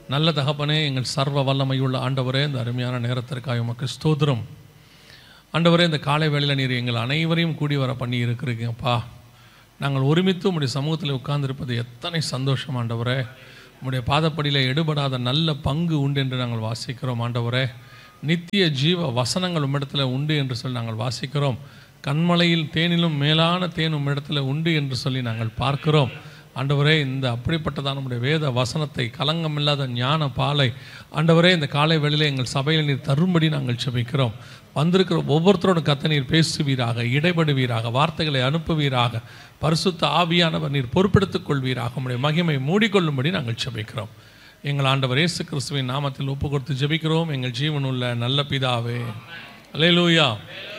நல்ல தகப்பனே, எங்கள் சர்வ வல்லமையுள்ள ஆண்டவரே, இந்த அருமையான நேரத்திற்காக உமக்கு ஸ்தோத்திரம். ஆண்டவரே, இந்த காலை வேளையில் நீர் எங்கள் அனைவரையும் கூடி வர பண்ணி இருக்கிறீங்கப்பா. நாங்கள் ஒருமித்து உம்முடைய சமூகத்தில் உட்கார்ந்திருப்பது எத்தனை சந்தோஷம் ஆண்டவரே. உம்முடைய பாதப்படியில் எடுபடாத நல்ல பங்கு உண்டு என்று நாங்கள் வாசிக்கிறோம் ஆண்டவரே. நித்திய ஜீவ வசனங்கள் உம்மிடத்தில் உண்டு என்று சொல்லி நாங்கள் வாசிக்கிறோம். கண்மலையில் தேனிலும் மேலான தேன் உம்மிடத்தில் உண்டு என்று சொல்லி நாங்கள் பார்க்கிறோம் ஆண்டவரே. இந்த அப்படிப்பட்டதான் நம்முடைய வேத வசனத்தை, கலங்கமில்லாத ஞான பாலை ஆண்டவரே, இந்த காலை வேளையில் எங்கள் சபையில் நீர் தரும்படி நாங்கள் செபிக்கிறோம். வந்திருக்கிற ஒவ்வொருத்தரோட கத்த நீர் பேசுவீராக, இடைபடுவீராக, வார்த்தைகளை அனுப்புவீராக, பரிசுத்த ஆவியானவர் நீர் பொறுப்பெடுத்துக் கொள்வீராக. நம்முடைய மகிமை மூடிக்கொள்ளும்படி நாங்கள் செபிக்கிறோம். எங்கள் ஆண்டவர் இயேசு கிறிஸ்துவின் நாமத்தில் ஒப்பு கொடுத்து ஜெபிக்கிறோம் எங்கள் ஜீவனுள்ள நல்ல பிதாவே. அல்லேலூயா.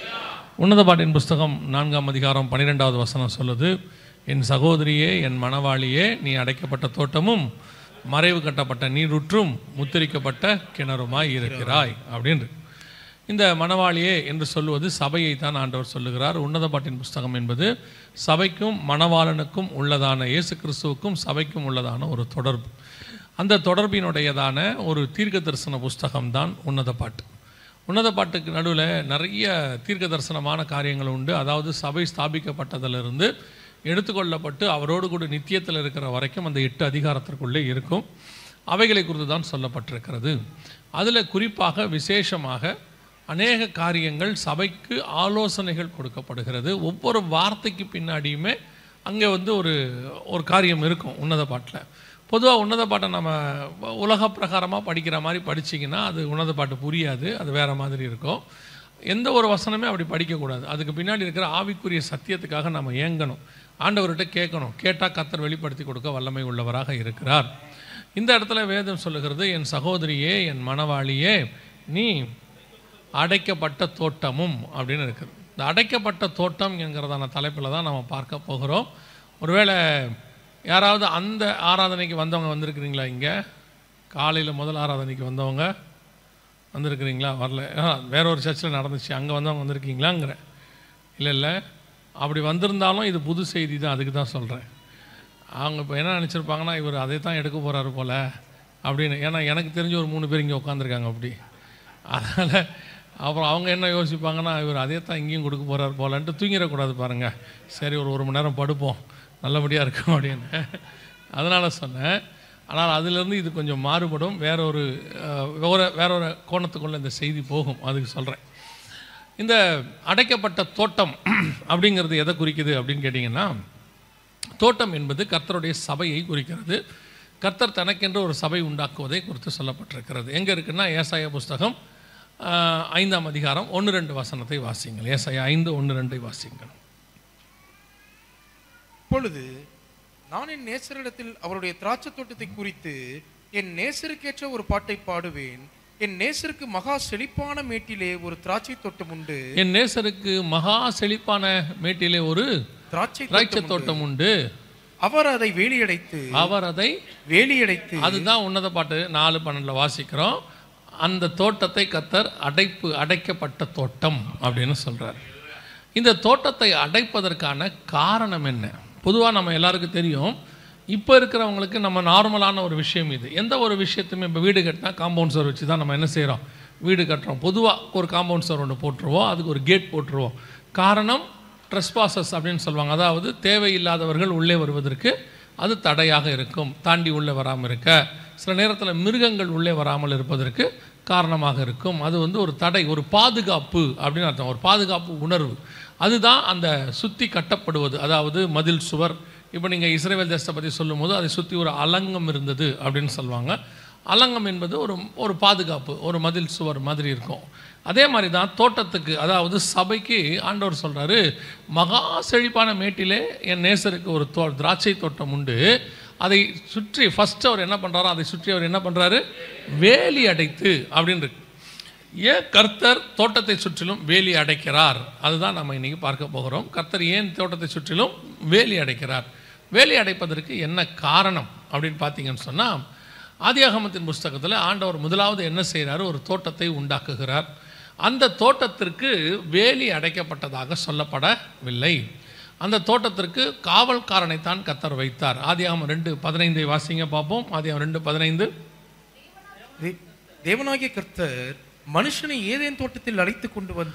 உன்னத பாட்டின் புஸ்தகம் 4ஆம் அதிகாரம் 12வது வசனம் சொல்லுது, என் சகோதரியே, என் மணவாளியே, நீ அடைக்கப்பட்ட தோட்டமும் மறைவு கட்டப்பட்ட நீரூற்றும் முத்திரிக்கப்பட்ட கிணறுமாய் இருக்கிறாய் அப்படின்னு. இந்த மணவாளியே என்று சொல்லுவது சபையை தான் ஆண்டவர் சொல்லுகிறார். உன்னத பாட்டின் புஸ்தகம் என்பது சபைக்கும் மணவாளனுக்கும் உள்ளதான, இயேசு கிறிஸ்துவுக்கும் சபைக்கும் உள்ளதான ஒரு தொடர்பு. அந்த தொடர்பினுடையதான ஒரு தீர்க்க தரிசன புஸ்தகம்தான் உன்னத பாட்டு. உன்னத பாட்டுக்கு நடுவில் நிறைய தீர்க்க தரிசனமான காரியங்கள் உண்டு. அதாவது சபை ஸ்தாபிக்கப்பட்டதிலிருந்து எடுத்துக்கொள்ளப்பட்டு அவரோடு கூட நித்தியத்தில் இருக்கிற வரைக்கும் அந்த 8 அதிகாரத்திற்குள்ளே இருக்கும். அவைகளை குறித்து தான் சொல்லப்பட்டிருக்கிறது. அதில் குறிப்பாக விசேஷமாக அநேக காரியங்கள் சபைக்கு ஆலோசனைகள் கொடுக்கப்படுகிறது. ஒவ்வொரு வார்த்தைக்கு பின்னாடியுமே அங்கே ஒரு காரியம் இருக்கும் உன்னத பாட்டில். பொதுவாக உன்னத பாட்டை நம்ம உலக பிரகாரமாக படிக்கிற மாதிரி படிச்சிங்கன்னா அது உன்னத பாட்டு புரியாது, அது வேறு மாதிரி இருக்கும். எந்த ஒரு வசனமே அப்படி படிக்கக்கூடாது. அதுக்கு பின்னாடி இருக்கிற ஆவிக்குரிய சத்தியத்துக்காக நம்ம ஏங்கணும், ஆண்டவர்கிட்ட கேட்கணும். கேட்டால் கர்த்தர் வெளிப்படுத்தி கொடுக்க வல்லமை உள்ளவராக இருக்கிறார். இந்த இடத்துல வேதம் சொல்லுகிறது, என் சகோதரியே, என் மணவாளியே, நீ அடைக்கப்பட்ட தோட்டமும் அப்படின்னு இருக்குது. இந்த அடைக்கப்பட்ட தோட்டம் என்கிறதான தலைப்பில் தான் நம்ம பார்க்க போகிறோம். ஒருவேளை யாராவது அந்த ஆராதனைக்கு வந்தவங்க வந்திருக்கிறீங்களா? இங்கே காலையில் முதல் ஆராதனைக்கு வந்தவங்க வந்திருக்கிறீங்களா? வரல, வேற ஒரு சர்ச்சில் நடந்துச்சு, அங்கே வந்தவங்க வந்திருக்கீங்களாங்கிற? இல்லை, அப்படி வந்திருந்தாலும் இது புது செய்தி தான், அதுக்கு தான் சொல்கிறேன். அவங்க இப்போ என்ன நினச்சிருப்பாங்கன்னா, இவர் அதை தான் எடுக்க போகிறாரு போல் அப்படின்னு. ஏன்னா எனக்கு தெரிஞ்ச ஒரு 3 பேர் இங்கே உட்காந்துருக்காங்க அப்படி. அதனால் அப்புறம் அவங்க என்ன யோசிப்பாங்கன்னா, இவர் அதே தான் இங்கேயும் கொடுக்க போகிறார் போலன்ட்டு தூங்கிடக்கூடாது பாருங்கள். சரி, ஒரு மணி நேரம் படுப்போம், நல்லபடியாக இருக்கும் அப்படின்னு. அதனால் சொன்னேன். ஆனால் அதிலிருந்து இது கொஞ்சம் மாறுபடும், வேற ஒரு கோணத்துக்குள்ளே இந்த செய்தி போகும், அதுக்கு சொல்கிறேன். இந்த அடைக்கப்பட்ட தோட்டம் அப்படிங்கிறது எதை குறிக்குது அப்படின்னு கேட்டிங்கன்னா, தோட்டம் என்பது கர்த்தருடைய சபையை குறிக்கிறது. கர்த்தர் தனக்கென்று ஒரு சபை உண்டாக்குவதை குறித்து சொல்லப்பட்டிருக்கிறது. எங்கே இருக்குன்னா, ஏசாயா புஸ்தகம் 5ஆம் அதிகாரம் 1-2 வசனத்தை வாசிங்கள். ஏசாயா 5:1-2 வாசிங்கள். இப்பொழுது நான் என் நேசரிடத்தில் அவருடைய திராட்சை தோட்டத்தை குறித்து என் நேசருக்கேற்ற ஒரு பாட்டை பாடுவேன். என் நேசருக்கு மகா செழிப்பான மேட்டிலே ஒரு திராட்சை தோட்டம் உண்டு. என் நேசருக்கு மகா செழிப்பான மேட்டிலே ஒரு திராட்சை தோட்டம் உண்டு. அவர் அதை வேலியடைத்து அதுதான் உன்னத பாட்டு 4:12 வாசிக்கிறோம். அந்த தோட்டத்தை கர்த்தர் அடைக்கப்பட்ட தோட்டம் அப்படின்னு சொல்றார். இந்த தோட்டத்தை அடைப்பதற்கான காரணம் என்ன? பொதுவாக நம்ம எல்லாருக்கும் தெரியும், இப்போ இருக்கிறவங்களுக்கு நம்ம நார்மலான ஒரு விஷயம் இது. எந்த ஒரு விஷயத்தையுமே, இப்போ வீடு கட்டினா காம்பவுண்ட் சுவர் வச்சு தான் நம்ம என்ன செய்கிறோம், வீடு கட்டுறோம். பொதுவாக ஒரு காம்பவுண்ட் சுவர் ஒன்று போட்டுருவோம், அதுக்கு ஒரு கேட் போட்டுருவோம். காரணம் ட்ரெஸ்பாசஸ் அப்படின்னு சொல்லுவாங்க. அதாவது தேவையில்லாதவர்கள் உள்ளே வருவதற்கு அது தடையாக இருக்கும், தாண்டி உள்ளே வராமல் இருக்க. சில நேரத்தில் மிருகங்கள் உள்ளே வராமல் இருப்பதற்கு காரணமாக இருக்கும். அது ஒரு தடை, ஒரு பாதுகாப்பு அப்படின்னு அர்த்தம், ஒரு பாதுகாப்பு உணர்வு. அதுதான் அந்த சுற்றி கட்டப்படுவது, அதாவது மதில் சுவர். இப்போ நீங்கள் இஸ்ரவேல் தேசத்தை பற்றி சொல்லும் போது அதை சுற்றி ஒரு அலங்கம் இருந்தது அப்படின்னு சொல்லுவாங்க. அலங்கம் என்பது ஒரு பாதுகாப்பு, ஒரு மதில் சுவர் மாதிரி இருக்கும். அதே மாதிரி தான் தோட்டத்துக்கு, அதாவது சபைக்கு ஆண்டவர் சொல்கிறாரு, மகா செழிப்பான மேட்டிலே என் நேசருக்கு ஒரு திராட்சை தோட்டம் உண்டு. அதை சுற்றி ஃபஸ்ட்டு அவர் என்ன பண்ணுறாரோ, அதை சுற்றி அவர் என்ன பண்ணுறாரு, வேலி அடைத்து அப்படின்னு இருக்கு. ஏன் கர்த்தர் தோட்டத்தை சுற்றிலும் வேலி அடைக்கிறார்? அதுதான் நம்ம இன்றைக்கி பார்க்க போகிறோம். கர்த்தர் ஏன் தோட்டத்தை சுற்றிலும் வேலி அடைக்கிறார்? வேலி அடைப்பதற்கு என்ன காரணம் அப்படின்னு பார்த்தீங்கன்னு சொன்னால், ஆதியாகமத்தின் புஸ்தகத்தில் ஆண்டவர் முதலாவது என்ன செய்கிறாரு, ஒரு தோட்டத்தை உண்டாக்குகிறார். அந்த தோட்டத்திற்கு வேலி அடைக்கப்பட்டதாக சொல்லப்படவில்லை. அந்த தோட்டத்திற்கு காவல்காரனைத்தான் கர்த்தர் வைத்தார். ஆதியாகமம் 2:15 வாசிங்க பார்ப்போம். ஆதியாகமம் 2:15. தேவனாகிய கர்த்தர் மனுஷனை ஏதேன் தோட்டத்தில் அழைத்து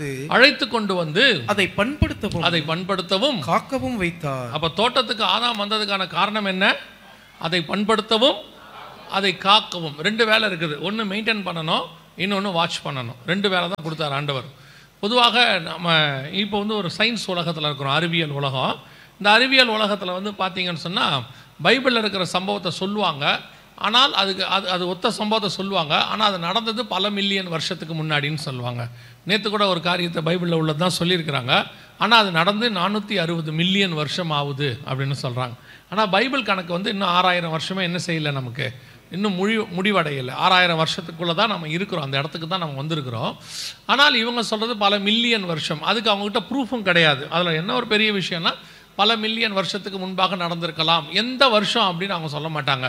கொண்டு வந்து அதை பண்படுத்தவும் காக்கவும் வைத்தார். அப்ப தோட்டத்துக்கு ஆதாம் வந்ததுக்கான காரணம் என்ன? அதை பண்படுத்தவும் அதை காக்கவும். ரெண்டு வேலை இருக்குது. ஒன்று மெயின்டைன் பண்ணணும், இன்னொன்று வாட்ச் பண்ணணும். ரெண்டு வேலை தான் கொடுத்தார் ஆண்டவர். பொதுவாக நம்ம இப்போ ஒரு சயின்ஸ் உலகத்தில் இருக்கிறோம், அறிவியல் உலகம். இந்த அறிவியல் உலகத்தில் பார்த்தீங்கன்னு சொன்னால் பைபிளில் இருக்கிற சம்பவத்தை சொல்லுவாங்க. ஆனால் அது ஒத்த சம்பவத்தை சொல்லுவாங்க. ஆனால் அது நடந்தது பல மில்லியன் வருஷத்துக்கு முன்னாடின்னு சொல்லுவாங்க. நேற்று கூட ஒரு காரியத்தை பைபிளில் உள்ளது தான் சொல்லியிருக்கிறாங்க. ஆனால் அது நடந்து 460 மில்லியன் வருஷம் ஆகுது அப்படின்னு சொல்கிறாங்க. ஆனால் பைபிள் கணக்கு இன்னும் 6000 வருஷமே என்ன செய்யலை, நமக்கு இன்னும் முடிவடையலை. 6000 வருஷத்துக்குள்ளே தான் நம்ம இருக்கிறோம், அந்த இடத்துக்கு தான் நம்ம வந்திருக்கிறோம். ஆனால் இவங்க சொல்கிறது பல மில்லியன் வருஷம். அதுக்கு அவங்ககிட்ட ப்ரூஃபும் கிடையாது. அதில் என்ன ஒரு பெரிய விஷயம்னா, பல மில்லியன் வருஷத்துக்கு முன்பாக நடந்திருக்கலாம். எந்த வருஷம் அப்படின்னு அவங்க சொல்ல மாட்டாங்க.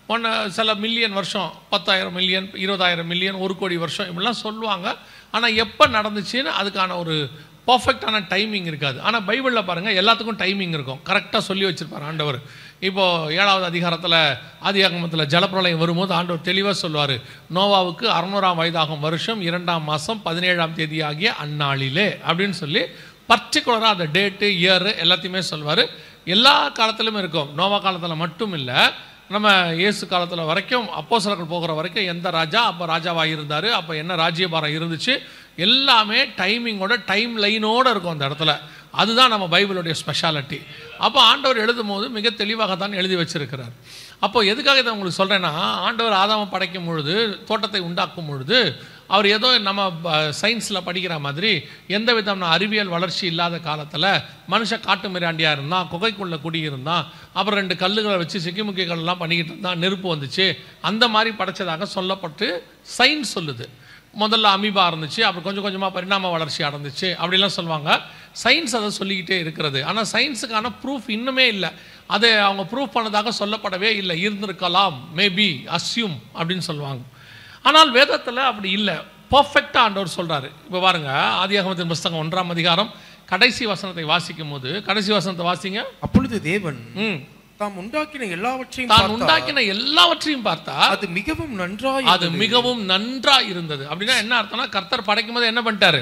சில மில்லியன் வருஷம், 10,000 மில்லியன், 20,000 மில்லியன், 1 கோடி வருஷம் இப்படிலாம் சொல்லுவாங்க. ஆனால் எப்போ நடந்துச்சுன்னு அதுக்கான ஒரு பர்ஃபெக்டான டைமிங் இருக்காது. ஆனால் பைபிளில் பாருங்கள், எல்லாத்துக்கும் டைமிங் இருக்கும். கரெக்டாக சொல்லி வச்சுருப்பார் ஆண்டவர். இப்போது 7வது அதிகாரத்தில் ஆதியாகமத்தில் ஜலப்பிரளயம் வரும்போது ஆண்டவர் தெளிவாக சொல்லுவார், நோவாவுக்கு 600ஆம் வயதாகும் வருஷம் 2ஆம் மாதம் 17ஆம் தேதி ஆகிய அந்நாளிலே அப்படின்னு சொல்லி பர்டிகுலராக அந்த டேட்டு, இயரு எல்லாத்தையுமே சொல்லுவார். எல்லா காலத்திலும் இருக்கும். நோவா காலத்தில் மட்டும் இல்லை, நம்ம இயேசு காலத்தில் வரைக்கும், அப்போஸ்தலர்கள் போகிற வரைக்கும் எந்த ராஜா அப்போ ராஜாவாக இருந்தார், அப்போ என்ன ராஜ்யபாரம் இருந்துச்சு, எல்லாமே டைமிங்கோட, டைம் லைனோடு இருக்கும் அந்த இடத்துல. அதுதான் நம்ம பைபிளுடைய ஸ்பெஷாலிட்டி. அப்போ ஆண்டவர் எழுதும் போது மிக தெளிவாக தான் எழுதி வச்சிருக்கிறார். அப்போ எதுக்காக இதை உங்களுக்கு சொல்கிறேன்னா, ஆண்டவர் ஆதாமை படைக்கும் பொழுது, தோட்டத்தை உண்டாக்கும் பொழுது, அவர் ஏதோ நம்ம சயின்ஸில் படிக்கிற மாதிரி எந்த விதமான அறிவியல் வளர்ச்சி இல்லாத காலத்தில் மனுஷன் காட்டு மிராண்டியாக இருந்தான், குகைக்குள்ளே குடியிருந்தான், அப்புறம் 2 கல்லுகளை வச்சு சிக்கிமுக்கிகள்லாம் பண்ணிக்கிட்டு இருந்தான், நெருப்பு வந்துச்சு, அந்த மாதிரி படைச்சதாக சொல்லப்பட்டு சயின்ஸ் சொல்லுது. முதல்ல அமீபா இருந்துச்சு, அப்புறம் கொஞ்சம் கொஞ்சமாக பரிணாம வளர்ச்சி அடைந்துச்சு அப்படிலாம் சொல்லுவாங்க. சயின்ஸ் அதை சொல்லிக்கிட்டே இருக்கிறது. ஆனால் சயின்ஸுக்கான ப்ரூஃப் இன்னுமே இல்லை. அதை அவங்க ப்ரூஃப் பண்ணதாக சொல்லப்படவே இல்லை. இருந்திருக்கலாம், மேபி, அஸ்யூம் அப்படின்னு சொல்லுவாங்க. ஆனால் வேதத்தில் அப்படி இல்லை. பர்ஃபெக்டாக ஆண்டவர் சொல்கிறாரு. இப்போ பாருங்க, ஆதியாகமத்தின் புஸ்தகம் 1ஆம் அதிகாரம் கடைசி வசனத்தை வாசிக்கும் போது, கடைசி வசனத்தை வாசிங்க. அப்பொழுது தேவன் தாம் உண்டாக்கின எல்லாவற்றையும் பார்த்தா அது மிகவும் நன்றாய் இருந்தது. அப்படின்னா என்ன அர்த்தம்னா, கர்த்தர் படைக்கும் போது என்ன பண்ணிட்டாரு?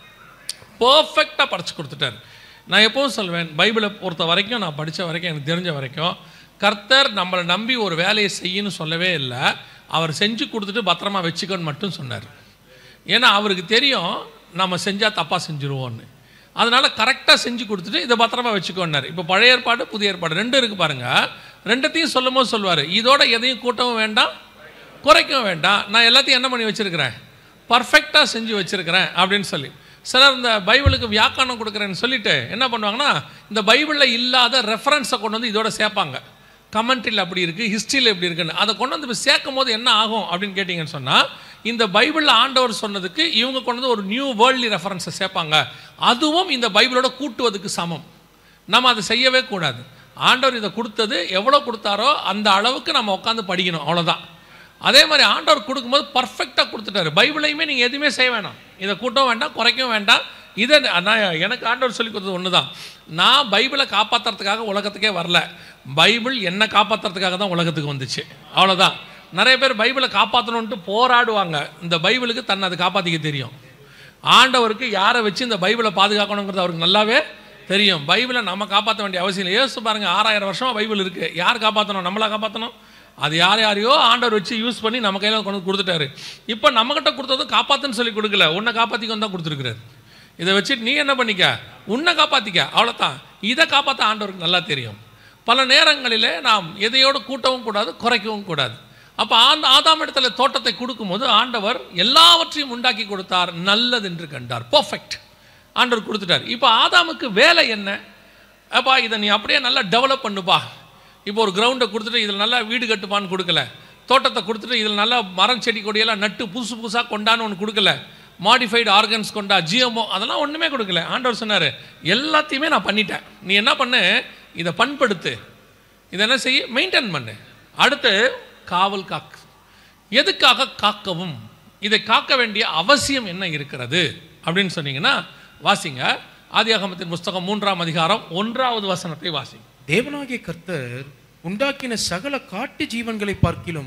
பர்ஃபெக்டாக படைச்சு கொடுத்துட்டாரு. நான் எப்பவும் சொல்வேன், பைபிளை பொறுத்த வரைக்கும், நான் படித்த வரைக்கும், எனக்கு தெரிஞ்ச வரைக்கும், கர்த்தர் நம்மளை நம்பி ஒரு வேலையை செய்யணும்னு சொல்லவே இல்லை. அவர் செஞ்சு கொடுத்துட்டு பத்திரமா வச்சுக்கன்னு மட்டும் சொன்னார். ஏன்னா அவருக்கு தெரியும் நம்ம செஞ்சால் தப்பாக செஞ்சுருவோன்னு. அதனால் கரெக்டாக செஞ்சு கொடுத்துட்டு இதை பத்திரமா வச்சுக்கோன்னார். இப்போ பழைய ஏற்பாடு, புதிய ஏற்பாடு ரெண்டு இருக்குது பாருங்கள். ரெண்டத்தையும் சொல்லும் போது சொல்லுவார், இதோட எதையும் கூட்டவும் வேண்டாம், குறைக்கவும் வேண்டாம், நான் எல்லாத்தையும் என்ன பண்ணி வச்சுருக்கிறேன், பர்ஃபெக்டாக செஞ்சு வச்சுருக்கிறேன் அப்படின்னு சொல்லி. சிலர் இந்த பைபிளுக்கு வியாக்கரணம் கொடுக்குறேன்னு சொல்லிட்டு என்ன பண்ணுவாங்கன்னா, இந்த பைபிளில் இல்லாத ரெஃபரன்ஸை கொண்டு வந்து இதோட சேர்ப்பாங்க. கமெண்ட்ரியில் அப்படி இருக்குது, ஹிஸ்ட்ரியில் எப்படி இருக்குன்னு அதை கொண்டு வந்து சேர்க்கும் போது என்ன ஆகும் அப்படின்னு கேட்டிங்கன்னு சொன்னால், இந்த பைபிளில் ஆண்டவர் சொன்னதுக்கு இவங்க கொண்டு வந்து ஒரு நியூ வேர்ல்ட்லி ரெஃபரன்ஸை சேர்ப்பாங்க. அதுவும் இந்த பைபிளோட கூட்டுவதுக்கு சமம். நம்ம அதை செய்யவே கூடாது. ஆண்டவர் இதை கொடுத்தது எவ்வளோ கொடுத்தாரோ அந்த அளவுக்கு நம்ம உட்காந்து படிக்கணும், அவ்வளோதான். அதே மாதிரி ஆண்டவர் கொடுக்கும்போது பர்ஃபெக்டாக கொடுத்துட்டாரு. பைபிளையுமே நீங்கள் எதுவுமே செய்ய வேணாம், இதை கூட்டவும் வேண்டாம், குறைக்கவும் வேண்டாம். இதை நான் எனக்கு ஆண்டவர் சொல்லி கொடுத்தது ஒன்று தான். நான் பைபிளை காப்பாற்றுறதுக்காக உலகத்துக்கே வரல, பைபிள் என்னை காப்பாற்றுறதுக்காக தான் உலகத்துக்கு வந்துச்சு, அவ்வளோதான். நிறைய பேர் பைபிளை காப்பாற்றணுன்ட்டு போராடுவாங்க. இந்த பைபிளுக்கு தன்னை அதை காப்பாற்றிக்க தெரியும். ஆண்டவருக்கு யாரை வச்சு இந்த பைபிளை பாதுகாக்கணுங்கிறது அவருக்கு நல்லாவே தெரியும். பைபிளை நம்ம காப்பாற்ற வேண்டிய அவசியம் இல்லை. யோசிச்சு பாருங்கள், 6000 வருஷமாக பைபிள் இருக்குது. யார் காப்பாற்றணும்? நம்மளா காப்பாற்றணும்? அது யாரையோ ஆண்டவர் வச்சு யூஸ் பண்ணி நம்ம கையில் கொண்டு கொடுத்துட்டாரு. இப்போ நம்மகிட்ட கொடுத்ததும் காப்பாற்றுன்னு சொல்லி கொடுக்கல, உன்னை காப்பாற்றிக்கொண்டு தான் கொடுத்துருக்குறாரு. இதை வச்சுட்டு நீ என்ன பண்ணிக்க, உன்னை காப்பாற்றிக்க, அவ்வளோதான். இதை காப்பாற்ற ஆண்டவருக்கு நல்லா தெரியும். பல நேரங்களிலே நாம் எதையோடு கூட்டவும் கூடாது, குறைக்கவும் கூடாது. அப்போ ஆதாம் இடத்துல தோட்டத்தை கொடுக்கும்போது ஆண்டவர் எல்லாவற்றையும் உண்டாக்கி கொடுத்தார், நல்லது என்று கண்டார். பர்ஃபெக்ட் ஆண்டவர் கொடுத்துட்டார். இப்போ ஆதாமுக்கு வேலை என்ன? அப்பா இதை நீ அப்படியே நல்லா டெவலப் பண்ணுப்பா. இப்போ ஒரு கிரவுண்டை கொடுத்துட்டு இதில் நல்லா வீடு கட்டுப்பான்னு கொடுக்கல, தோட்டத்தை கொடுத்துட்டு இதில் நல்லா மரம் செடி கொடியெல்லாம் நட்டு புதுசு புதுசாக கொண்டான்னு ஒன்று கொடுக்கல, மாடிஃபைடு ஆர்கன்ஸ் கொண்டா, ஜிஎம்ஓ அதெல்லாம் ஒன்றுமே கொடுக்கல. ஆண்டவர் சொன்னார், எல்லாத்தையுமே நான் பண்ணிட்டேன், நீ என்ன பண்ணு, இதை பண்படுத்து, இதை என்ன செய்ய, மெயின்டைன் பண்ணு. அடுத்து காவல் காக்கு. எதுக்காக காக்கவும், இதை காக்க வேண்டிய அவசியம் என்ன இருக்கிறது அப்படின்னு சொன்னீங்கன்னா வாசிங்க. ஆதியாகமத்தின் புஸ்தகம் 3ஆம் அதிகாரம் 1வது வசனத்தை வாசிங்க. தேவனாகிய கர்த்தர் உண்டாக்கின சகல காட்டு ஜீவன்களை பார்க்கிலும்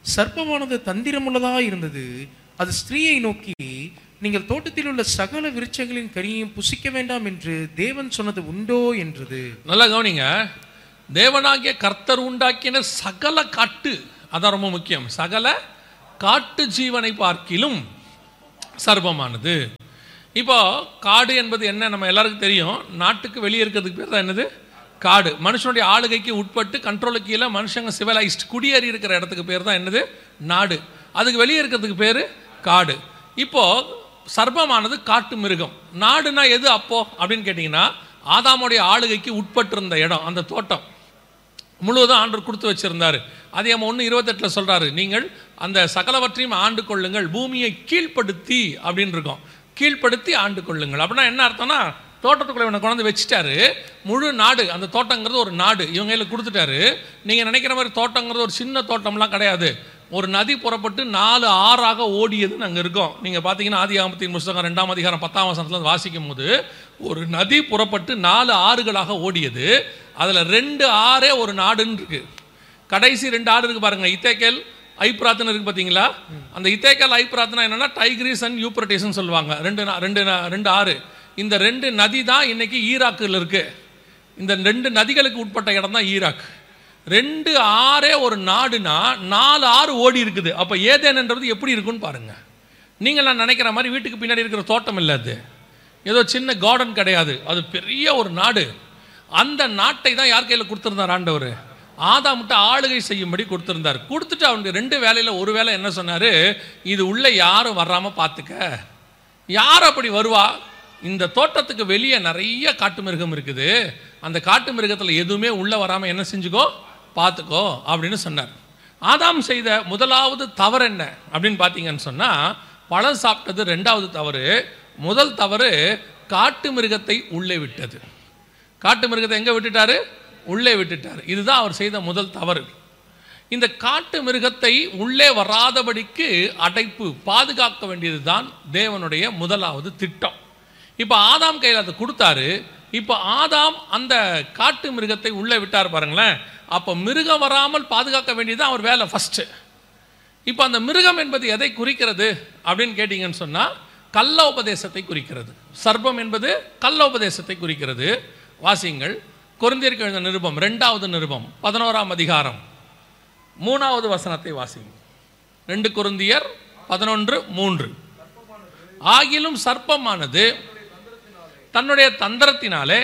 சர்ப்பமானது தந்திரமுள்ளதா இருந்தது. அது ஸ்திரீயை நோக்கி, நீங்கள் தோட்டத்தில் உள்ள சகல விருட்சங்களின் கனியையும் புசிக்க வேண்டாம் என்று தேவன் சொன்னது உண்டோ என்றது. நல்லா கவனிங்க. தேவனாகிய கர்த்தர் உண்டாக்கின சகல காட்டு, அதான் ரொம்ப முக்கியம், சகல காட்டு ஜீவனை பார்க்கிலும் சர்ப்பமானது. இப்போ காடு என்பது என்ன நம்ம எல்லாருக்கும் தெரியும். நாட்டுக்கு வெளியே இருக்கிறதுக்கு பேர் தான் என்னது? காடு. மனுஷனுடைய ஆளுகைக்கு உட்பட்டு கண்ட்ரோலுக்கு கீழே மனுஷங்க சிவிலைஸ்ட் குடியேறி இருக்கிற இடத்துக்கு பேர் தான் என்னது? நாடு. அதுக்கு வெளியே இருக்கிறதுக்கு பேர் காடு. இப்போ சர்ப்பமானது காட்டு மிருகம். நாடுனா எது அப்போ அப்படின்னு கேட்டிங்கன்னா, ஆதாமுடைய ஆளுகைக்கு உட்பட்டிருந்த இடம், அந்த தோட்டம் முழுவதும் ஆண்டவர் கொடுத்து வச்சிருந்தாரு. அதே 1:28 சொல்றாரு, நீங்கள் அந்த சகலவற்றையும் ஆண்டு கொள்ளுங்கள், பூமியை கீழ்ப்படுத்தி அப்படின்னு இருக்கும். கீழ்ப்படுத்தி ஆண்டு கொள்ளுங்கள் அப்படின்னா என்ன அர்த்தம்னா, தோட்டத்துக்குள்ள இவனை கொண்டு வச்சுட்டாரு. முழு நாடு, அந்த தோட்டங்கிறது ஒரு நாடு இவங்க கையில் கொடுத்துட்டாரு. நீங்கள் நினைக்கிற மாதிரி தோட்டங்கிறது ஒரு சின்ன தோட்டம்லாம் கிடையாது. ஒரு நதி புறப்பட்டு 4 ஆறாக ஓடியதுன்னு அங்கே இருக்கும். நீங்கள் பார்த்தீங்கன்னா ஆதியாகமத்தின் புத்தகம் 2ஆம் அதிகாரம் 10ஆம் வசனத்தில் வாசிக்கும் போது, ஒரு நதி புறப்பட்டு 4 ஆறுகளாக ஓடியது. அதில் 2 ஆறே ஒரு நாடுன்னு இருக்கு. கடைசி 2 ஆறு இருக்கு பாருங்க, இத்தேக்கேல் ஐப்ராத்னு இருக்கு பார்த்தீங்களா? அந்த இத்தேக்கேல் ஐப்ராத்னா என்னன்னா டைக்ரிஸ் அண்ட் யூப்ரட்டிஸ்ன்னு சொல்லுவாங்க. 2 ஆறு. இந்த 2 நதி தான் இன்னைக்கு ஈராக்கில் இருக்கு. இந்த 2 நதிகளுக்கு உட்பட்ட இடம் தான் ஈராக். 2 ஆறே ஒரு நாடுனா 4 ஆறு ஓடி இருக்குது. அப்போ ஏதேன்ன்றது எப்படி இருக்குன்னு பாருங்க. நீங்கள் நினைக்கிற மாதிரி வீட்டுக்கு பின்னாடி இருக்கிற தோட்டம் இல்லை, அது ஏதோ சின்ன கார்டன் கிடையாது, அது பெரிய ஒரு நாடு. அந்த நாட்டை தான் யார் கையில் கொடுத்துருந்தார்? ஆண்டவர் ஆதாம்கிட்ட ஆளுகை செய்யும்படி கொடுத்துருந்தார். கொடுத்துட்டு அவனுக்கு 2 வேலையில் ஒரு வேலை என்ன சொன்னார்? இது உள்ள யாரும் வராமல் பார்த்துக்க. யார் அப்படி வருவா? இந்த தோட்டத்துக்கு வெளியே நிறைய காட்டு மிருகம் இருக்குது, அந்த காட்டு மிருகத்தில் எதுவுமே உள்ளே வராமல் என்ன செஞ்சுக்கோ, பார்த்துக்கோ அப்படின்னு சொன்னார். ஆதாம் செய்த முதலாவது தவறு என்ன அப்படின்னு பார்த்தீங்கன்னு சொன்னால், பழம் சாப்பிட்டது 2வது தவறு. முதல் தவறு காட்டு மிருகத்தை உள்ளே விட்டது. காட்டு மிருகத்தை எங்கே விட்டுட்டாரு? உள்ளே விட்டுட்டார். இதுதான் அவர் செய்த முதல் தவறு. இந்த காட்டு மிருகத்தை உள்ளே வராதபடிக்கு அடைப்பு, பாதுகாக்க வேண்டியது தான் தேவனுடைய முதலாவது திட்டம். இப்போ ஆதாம் கையில் அதை கொடுத்தாரு. இப்போ ஆதாம் அந்த காட்டு மிருகத்தை உள்ளே விட்டார் பாருங்களேன். அப்போ மிருகம் வராமல் பாதுகாக்க வேண்டியது அவர் வேலை ஃபஸ்ட்டு. இப்போ அந்த மிருகம் என்பது எதை குறிக்கிறது அப்படின்னு கேட்டிங்கன்னு சொன்னால், கள்ள உபதேசத்தை குறிக்கிறது. சர்ப்பம் என்பது கள்ள உபதேசத்தை குறிக்கிறது. வாசிங்கள், கொரிந்தியருக்கு எழுதின நிருபம் 2வது நிருபம் 11ஆம் அதிகாரம் 3வது வசனத்தை வாசிங்கள். 2 கொரிந்தியர் 11:3. ஆகிலும் சர்ப்பமானது தன்னுடைய தந்திரத்தினாலே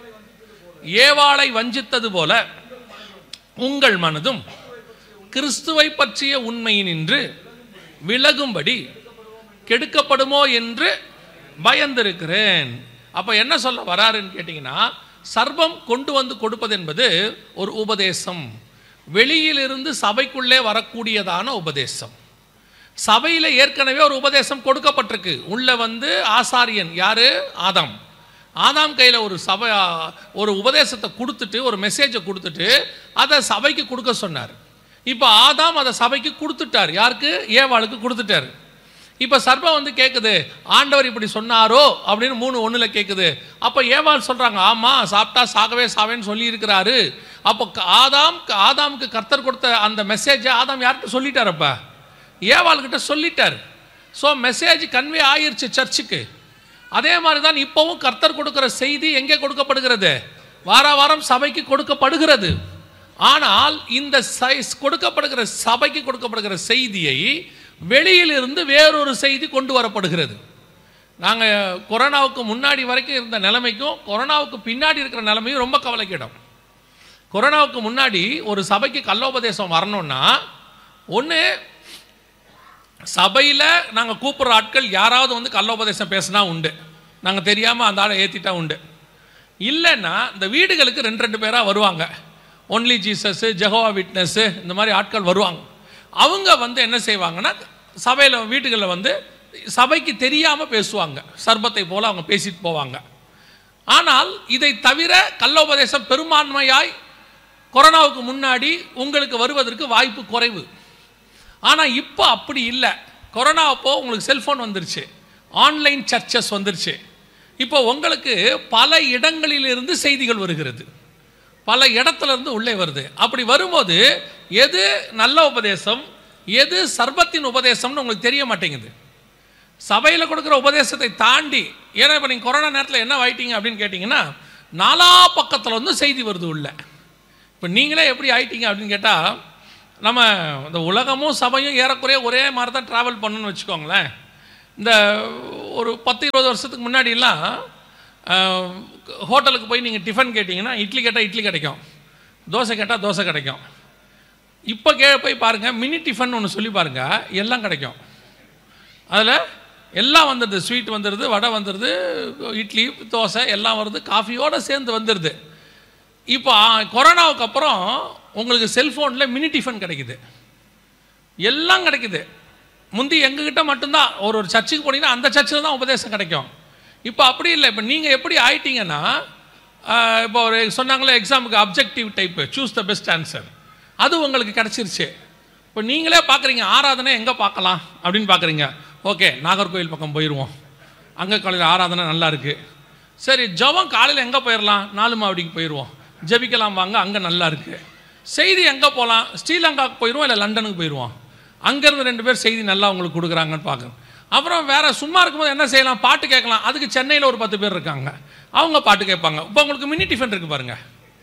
ஏவாளை வஞ்சித்தது போல உங்கள் மனதும் கிறிஸ்துவை பற்றிய உண்மையினின்று விலகும்படி கெடுக்கப்படுமோ என்று பயந்திருக்கிறேன். அப்போ என்ன சொல்ல வராருன்னு கேட்டிங்கன்னா, சர்ப்பம் கொண்டு வந்து கொடுப்பது என்பது ஒரு உபதேசம், வெளியிலிருந்து சபைக்குள்ளே வரக்கூடியதான உபதேசம். சபையில் ஏற்கனவே ஒரு உபதேசம் கொடுக்கப்பட்டிருக்கு. உள்ள வந்து ஆசாரியன் யாரு? ஆதாம். ஆதாம் கையில் ஒரு உபதேசத்தை கொடுத்துட்டு, ஒரு மெசேஜை கொடுத்துட்டு அதை சபைக்கு கொடுக்க சொன்னார். இப்போ ஆதாம் அதை சபைக்கு கொடுத்துட்டார். யாருக்கு? ஏவாளுக்கு கொடுத்துட்டார். இப்போ சர்ப்பம் வந்து கேட்குது, ஆண்டவர் இப்படி சொன்னாரோ அப்படின்னு 3:1 கேட்குது. அப்போ ஏவாள் சொல்கிறாங்க, ஆமாம், சாப்பிட்டா சாகவே சாவேன்னு சொல்லி இருக்கிறாரு. அப்போ ஆதாமுக்கு கர்த்தர் கொடுத்த அந்த மெசேஜை ஆதாம் யார்கிட்ட சொல்லிட்டார்? அப்போ ஏவாள்கிட்ட சொல்லிட்டார். ஸோ மெசேஜ் கன்வே ஆயிருச்சு சர்ச்சுக்கு. அதே மாதிரி தான் இப்போவும் கர்த்தர் கொடுக்குற செய்தி எங்கே கொடுக்கப்படுகிறது? வாரம் சபைக்கு கொடுக்கப்படுகிறது. ஆனால் இந்த கொடுக்கப்படுகிற சபைக்கு கொடுக்கப்படுகிற செய்தியை வெளியிலிருந்து வேறொரு செய்தி கொண்டு வரப்படுகிறது. நாங்கள் கொரோனாவுக்கு முன்னாடி வரைக்கும் இருந்த நிலைமைக்கும் கொரோனாவுக்கு பின்னாடி இருக்கிற நிலைமையும் ரொம்ப கவலைக்கிடும். கொரோனாவுக்கு முன்னாடி ஒரு சபைக்கு கள்ளோபதேசம் வரணும்னா, ஒன்று சபையில் நாங்கள் கூப்பிட்ற ஆட்கள் யாராவது வந்து கள்ளோபதேசம் பேசினா உண்டு, நாங்கள் தெரியாமல் அந்த ஆளை ஏற்றிட்டா உண்டு. இல்லைன்னா இந்த வீடுகளுக்கு 2 பேராக வருவாங்க. ஒன்லி ஜீசஸ்ஸு, ஜெகோவா விட்னஸ்ஸு, இந்த மாதிரி ஆட்கள் வருவாங்க. அவங்க வந்து என்ன செய்வாங்கன்னா, சபையில் வீட்டுகளில் வந்து சபைக்கு தெரியாமல் பேசுவாங்க. சர்பத்தை போல் அவங்க பேசிட்டு போவாங்க. ஆனால் இதை தவிர கள்ளோபதேசம் பெரும்பான்மையாய் கொரோனாவுக்கு முன்னாடி உங்களுக்கு வருவதற்கு வாய்ப்பு குறைவு. ஆனால் இப்போ அப்படி இல்லை. கொரோனா அப்போ உங்களுக்கு செல்ஃபோன் வந்துருச்சு, ஆன்லைன் சர்ச்சஸ் வந்துருச்சு. இப்போ உங்களுக்கு பல இடங்களிலிருந்து செய்திகள் வருகிறது, பல இடத்துல இருந்து உள்ளே வருது. அப்படி வரும்போது எது நல்ல உபதேசம், எது சர்பத்தின் உபதேசம்னு உங்களுக்கு தெரிய மாட்டேங்குது. சபையில் கொடுக்குற உபதேசத்தை தாண்டி, ஏன்னா இப்போ நீங்கள் கொரோனா நேரத்தில் என்ன ஆயிட்டீங்க அப்படின்னு கேட்டிங்கன்னா, 4 பக்கத்தில் வந்து செய்தி வருது உள்ள. இப்போ நீங்களே எப்படி ஆயிட்டீங்க அப்படின்னு கேட்டால், நம்ம இந்த உலகமும் சபையும் ஏறக்குறைய ஒரே மாதிரி தான் ட்ராவல் பண்ணணும்னு வச்சுக்கோங்களேன். இந்த ஒரு 10-20 வருஷத்துக்கு முன்னாடிலாம் ஹோட்டலுக்கு போய் நீங்கள் டிஃபன் கேட்டிங்கன்னா இட்லி கேட்டால் இட்லி கிடைக்கும், தோசை கேட்டால் தோசை கிடைக்கும். இப்போ போய் பாருங்கள், மினி டிஃபன் ஒன்று சொல்லி பாருங்கள், எல்லாம் கிடைக்கும். அதில் எல்லாம் வந்துடுது, ஸ்வீட் வந்துடுது, வடை வந்துடுது, இட்லி தோசை எல்லாம் வருது, காஃபியோடு சேர்ந்து வந்துடுது. இப்போ கொரோனாவுக்கு அப்புறம் உங்களுக்கு செல்ஃபோனில் மினி டிஃபன் கிடைக்குது, எல்லாம் கிடைக்குது. முந்தி எங்ககிட்ட மட்டும்தான் ஒரு சர்ச்சுக்கு போனீங்கன்னா அந்த சர்ச்சில் தான் உபதேசம் கிடைக்கும். இப்போ அப்படி இல்லை. இப்போ நீங்கள் எப்படி ஆயிட்டீங்கன்னா, இப்போ ஒரு சொன்னாங்களே எக்ஸாமுக்கு objective type, choose the best answer, அது உங்களுக்கு கிடச்சிருச்சு. இப்போ நீங்களே பார்க்குறீங்க, ஆராதனை எங்கே பார்க்கலாம் அப்படின்னு பார்க்குறீங்க. ஓகே, நாகர்கோவில் பக்கம் போயிடுவோம், அங்கே காலையில் ஆராதனை நல்லா இருக்குது. சரி, ஜபம் காலையில் எங்கே போயிடலாம், 4 மாவடிக்கு போயிடுவோம், ஜபிக்கலாம் வாங்க, அங்கே நல்லா இருக்குது. செய்தி எங்கே போகலாம், ஸ்ரீலங்காவுக்கு போயிடுவோம், இல்லை லண்டனுக்கு போயிடுவோம், அங்கேருந்து 2 பேர் செய்தி நல்லா உங்களுக்கு கொடுக்குறாங்கன்னு பார்க்குறோம். அப்புறம் வேறு சும்மா இருக்கும்போது என்ன செய்யலாம், பாட்டு கேட்கலாம். அதுக்கு சென்னையில் ஒரு 10 பேர் இருக்காங்க, அவங்க பாட்டு கேட்பாங்க. இப்போ உங்களுக்கு மினி டிஃபன் இருக்குது பாருங்கள்,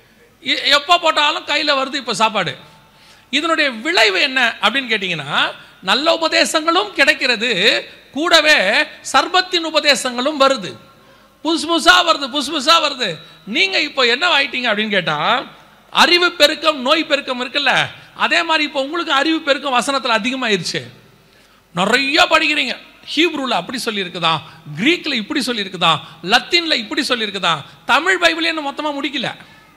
எப்போ போட்டாலும் கையில் வருது இப்போ சாப்பாடு. இதனுடைய விளைவு என்ன அப்படின்னு கேட்டிங்கன்னா, நல்ல உபதேசங்களும் கிடைக்கிறது, கூடவே சர்பத்தின் உபதேசங்களும் வருது, புதுசு புதுசாக வருது. நீங்கள் இப்போ என்ன ஆயிட்டீங்க அப்படின்னு கேட்டால், அறிவு பெருக்கம் நோய் பெருக்கம் இருக்குல்ல, அதே மாதிரி இப்போ உங்களுக்கு அறிவு பெருக்கம் வசனத்தில் அதிகமாகிருச்சு. நிறைய படிக்கிறீங்க, ஹீப்ரூவில் அப்படி சொல்லியிருக்குதா, கிரீக்கில் இப்படி சொல்லியிருக்குதா, லத்தீனில் இப்படி சொல்லியிருக்குதா. தமிழ் பைபிளே இன்னும் மொத்தமாக முடிக்கல,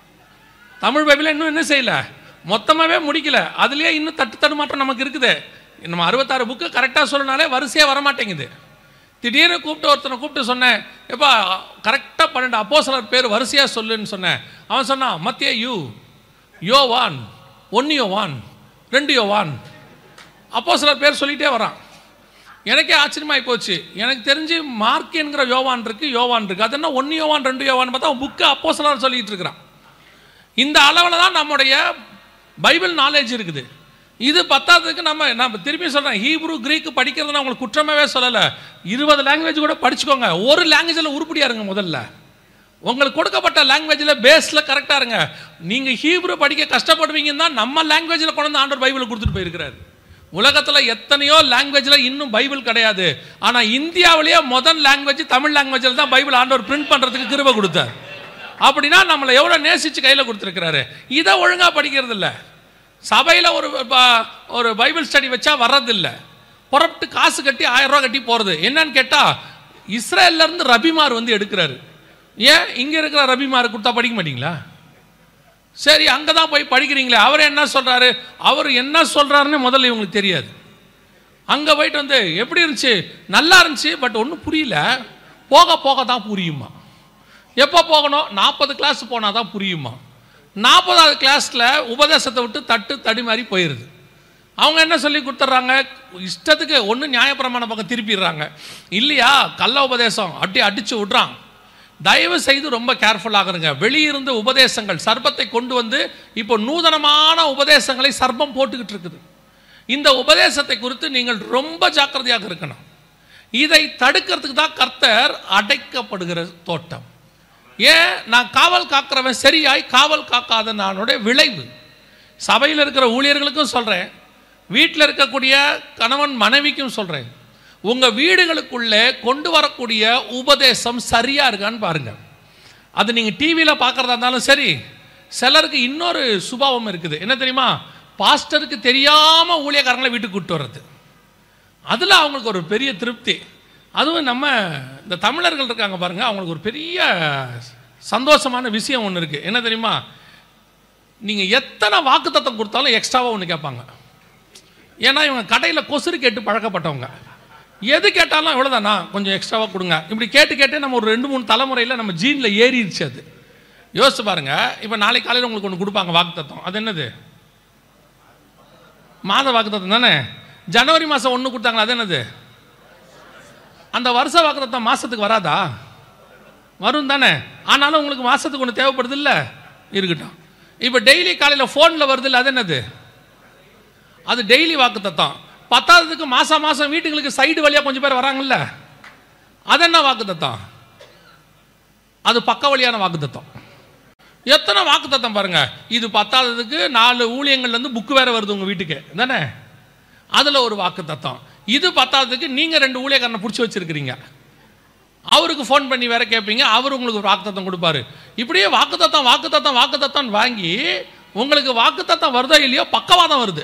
தமிழ் பைபிளை இன்னும் என்ன செய்யலை, மொத்தமாகவே முடிக்கல. அதுலேயே இன்னும் தடுமாற்றம் நமக்கு இருக்குது. நம்ம 66 புக்கு கரெக்டாக சொல்லனாலே வரிசையாக வரமாட்டேங்குது. திடீர்னு ஒருத்தனை கூப்பிட்டு சொன்னேன், எப்பா கரெக்டாக 12 அப்போஸ்தலர் பேர் வரிசையாக சொல்லுன்னு சொன்னேன். அவன் சொன்னான், மத்தேயு, யோவான், 1 யோவான், 2 யோவான், அப்போஸ்தலர் பேர் சொல்லிகிட்டே வரான். எனக்கே ஆச்சரியமாகி போச்சு. எனக்கு தெரிஞ்சு மார்க் என்கிற யோவான் இருக்குது, அது என்ன 1 யோவான் 2 யோவான் பார்த்தா அவன் புக்கு அப்போஸ்தலர் சொல்லிகிட்டு இருக்கிறான். இந்த அளவில் தான் நம்முடைய பைபிள் நாலேஜ் இருக்குது. இது பத்தாததுக்கு நம்ம திருப்பி சொல்கிறேன், ஹீப்ரு கிரீக்கு படிக்கிறதுனா உங்களுக்கு குற்றமாகவே சொல்லலை. 20 லாங்குவேஜ் கூட படிச்சுக்கோங்க, ஒரு லாங்குவேஜில் உருப்படியாக இருங்க. முதல்ல உங்களுக்கு கொடுக்கப்பட்ட லாங்குவேஜில் பேஸில் கரெக்டாக இருங்க. நீங்கள் ஹீப்ரு படிக்க கஷ்டப்படுவீங்கன்னு தான் நம்ம லாங்குவேஜில் கொண்டு வந்து ஆண்டவர் பைபிளை கொடுத்துட்டு போயிருக்கிறார். உலகத்தில் எத்தனையோ லாங்குவேஜில் இன்னும் பைபிள் கிடையாது. ஆனால் இந்தியாவிலேயே முதல் லாங்குவேஜ் தமிழ் லாங்குவேஜில் தான் பைபிள் ஆண்டவர் பிரிண்ட் பண்ணுறதுக்கு கிருபை கொடுத்தார். அப்படின்னா நம்மளை எவ்வளோ நேசித்து கையில் கொடுத்துருக்கிறாரு. இதை ஒழுங்காக படிக்கிறது இல்லை. சபையில் ஒரு பைபிள் ஸ்டடி வச்சா வர்றதில்லை, புறப்பட்டு காசு கட்டி 1000 ரூபா கட்டி போகிறது. என்னன்னு கேட்டால், இஸ்ரேல்லேருந்து ரபிமார் வந்து எடுக்கிறாரு. ஏன் இங்கே இருக்கிற ரபிமார் கொடுத்தா படிக்க மாட்டீங்களா? சரி, அங்கே தான் போய் படிக்கிறீங்களே, அவர் என்ன சொல்கிறாரு, அவர் என்ன சொல்கிறாருன்னு முதல்ல இவங்களுக்கு தெரியாது. அங்கே போயிட்டு வந்து எப்படி இருந்துச்சு, நல்லா இருந்துச்சு, பட் ஒன்றும் புரியல, போக போக தான் புரியுமா. எப்போ போகணும், 40 கிளாஸ் போனால் தான் புரியுமா. 40வது கிளாஸில் உபதேசத்தை விட்டு தடி மாதிரி போயிடுது. அவங்க என்ன சொல்லி கொடுத்துட்றாங்க, இஷ்டத்துக்கு ஒன்று நியாயப்பிரமாண பக்கம் திருப்பிடுறாங்க, இல்லையா கள்ள உபதேசம் அடித்து விட்றான். தயவு செய்து ரொம்ப கேர்ஃபுல்லாக இருங்க. வெளியிருந்து உபதேசங்கள் சர்பத்தை கொண்டு வந்து இப்போ நூதனமான உபதேசங்களை சர்பம் போட்டுக்கிட்டு இருக்குது. இந்த உபதேசத்தை குறித்து நீங்கள் ரொம்ப ஜாக்கிரதையாக இருக்கணும். இதை தடுக்கிறதுக்கு தான் கர்த்தர் அடைக்கப்படுகிற தோட்டம். ஏன், நான் காவல் காக்கிறவன் சரியாய் காவல் காக்காத நானுடைய விளைவு. சபையில் இருக்கிற ஊழியர்களுக்கும் சொல்கிறேன், வீட்டில் இருக்கக்கூடிய கணவன் மனைவிக்கும் சொல்கிறேன், உங்கள் வீடுகளுக்குள்ளே கொண்டு வரக்கூடிய உபதேசம் சரியாக இருக்கான்னு பாருங்கள். அது நீங்கள் டிவியில் பார்க்குறதா இருந்தாலும் சரி. சிலருக்கு இன்னொரு சுபாவம் இருக்குது, என்ன தெரியுமா, பாஸ்டருக்கு தெரியாமல் ஊழியக்காரங்களை வீட்டுக்கு கூப்பிட்டு வர்றது. அதில் அவங்களுக்கு ஒரு பெரிய திருப்தி. அதுவும் நம்ம இந்த தமிழர்கள் இருக்காங்க பாருங்கள், அவங்களுக்கு ஒரு பெரிய சந்தோஷமான விஷயம் ஒன்று இருக்குது. என்ன தெரியுமா, நீங்கள் எத்தனை வாக்குத்தத்தம் கொடுத்தாலும் எக்ஸ்ட்ராவாக ஒன்று கேட்பாங்க. ஏன்னா இவங்க கடையில் கொசுறு கேட்டு பழக்கப்பட்டவங்க, எது கேட்டாலும் இவ்வளோதானா கொஞ்சம் எக்ஸ்ட்ராவாக கொடுங்க, இப்படி கேட்டு நம்ம ஒரு 2-3 தலைமுறையில் நம்ம ஜீனில் ஏறிடுச்சு. அது யோசிச்சு பாருங்க. இப்போ நாளைக்கு காலையில் உங்களுக்கு ஒன்று கொடுப்பாங்க வாக்குத்தத்தம், அது என்னது, மாத வாக்குத்தத்தம் தானே. ஜனவரி மாதம் 1 கொடுத்தாங்களா, அது என்னது, அந்த வருஷ வாக்குத்தத்தம் மாதத்துக்கு வராதா, வரும் தானே. ஆனாலும் உங்களுக்கு மாதத்துக்கு ஒன்று தேவைப்படுது இல்லை, இருக்கட்டும். இப்போ டெய்லி காலையில் ஃபோனில் வருது இல்லை, அது என்னது. அது டெய்லி வாக்குத்தத்தம். 10ஆவதுக்கு மாசம் மாசம் வீட்டுங்களுக்கு சைடு வழியா கொஞ்சம் பேர் வராங்கல்ல, அது என்ன வாக்குத்தத்தம்? அது பக்க வழியான வாக்குத்தத்தம். எத்தனை வாக்குத்தத்தம் பாருங்க. இது 10ஆவதுக்கு 4 ஊழியங்கள்லேருந்து புக்கு வேற வருது உங்க வீட்டுக்கு தானே, அதில் ஒரு வாக்குத்தத்தம். இது 10ஆவதுக்கு நீங்கள் 2 ஊழியக்காரனை பிடிச்சி வச்சிருக்கிறீங்க, அவருக்கு ஃபோன் பண்ணி வேற கேட்பீங்க, அவர் உங்களுக்கு ஒரு வாக்குத்தத்தம் கொடுப்பாரு. இப்படியே வாக்குத்தத்தம் வாக்குத்தத்தம் வாக்குத்தத்தம் வாங்கி உங்களுக்கு வாக்குத்தத்தம் வருதோ இல்லையோ பக்கவாதம் வருது.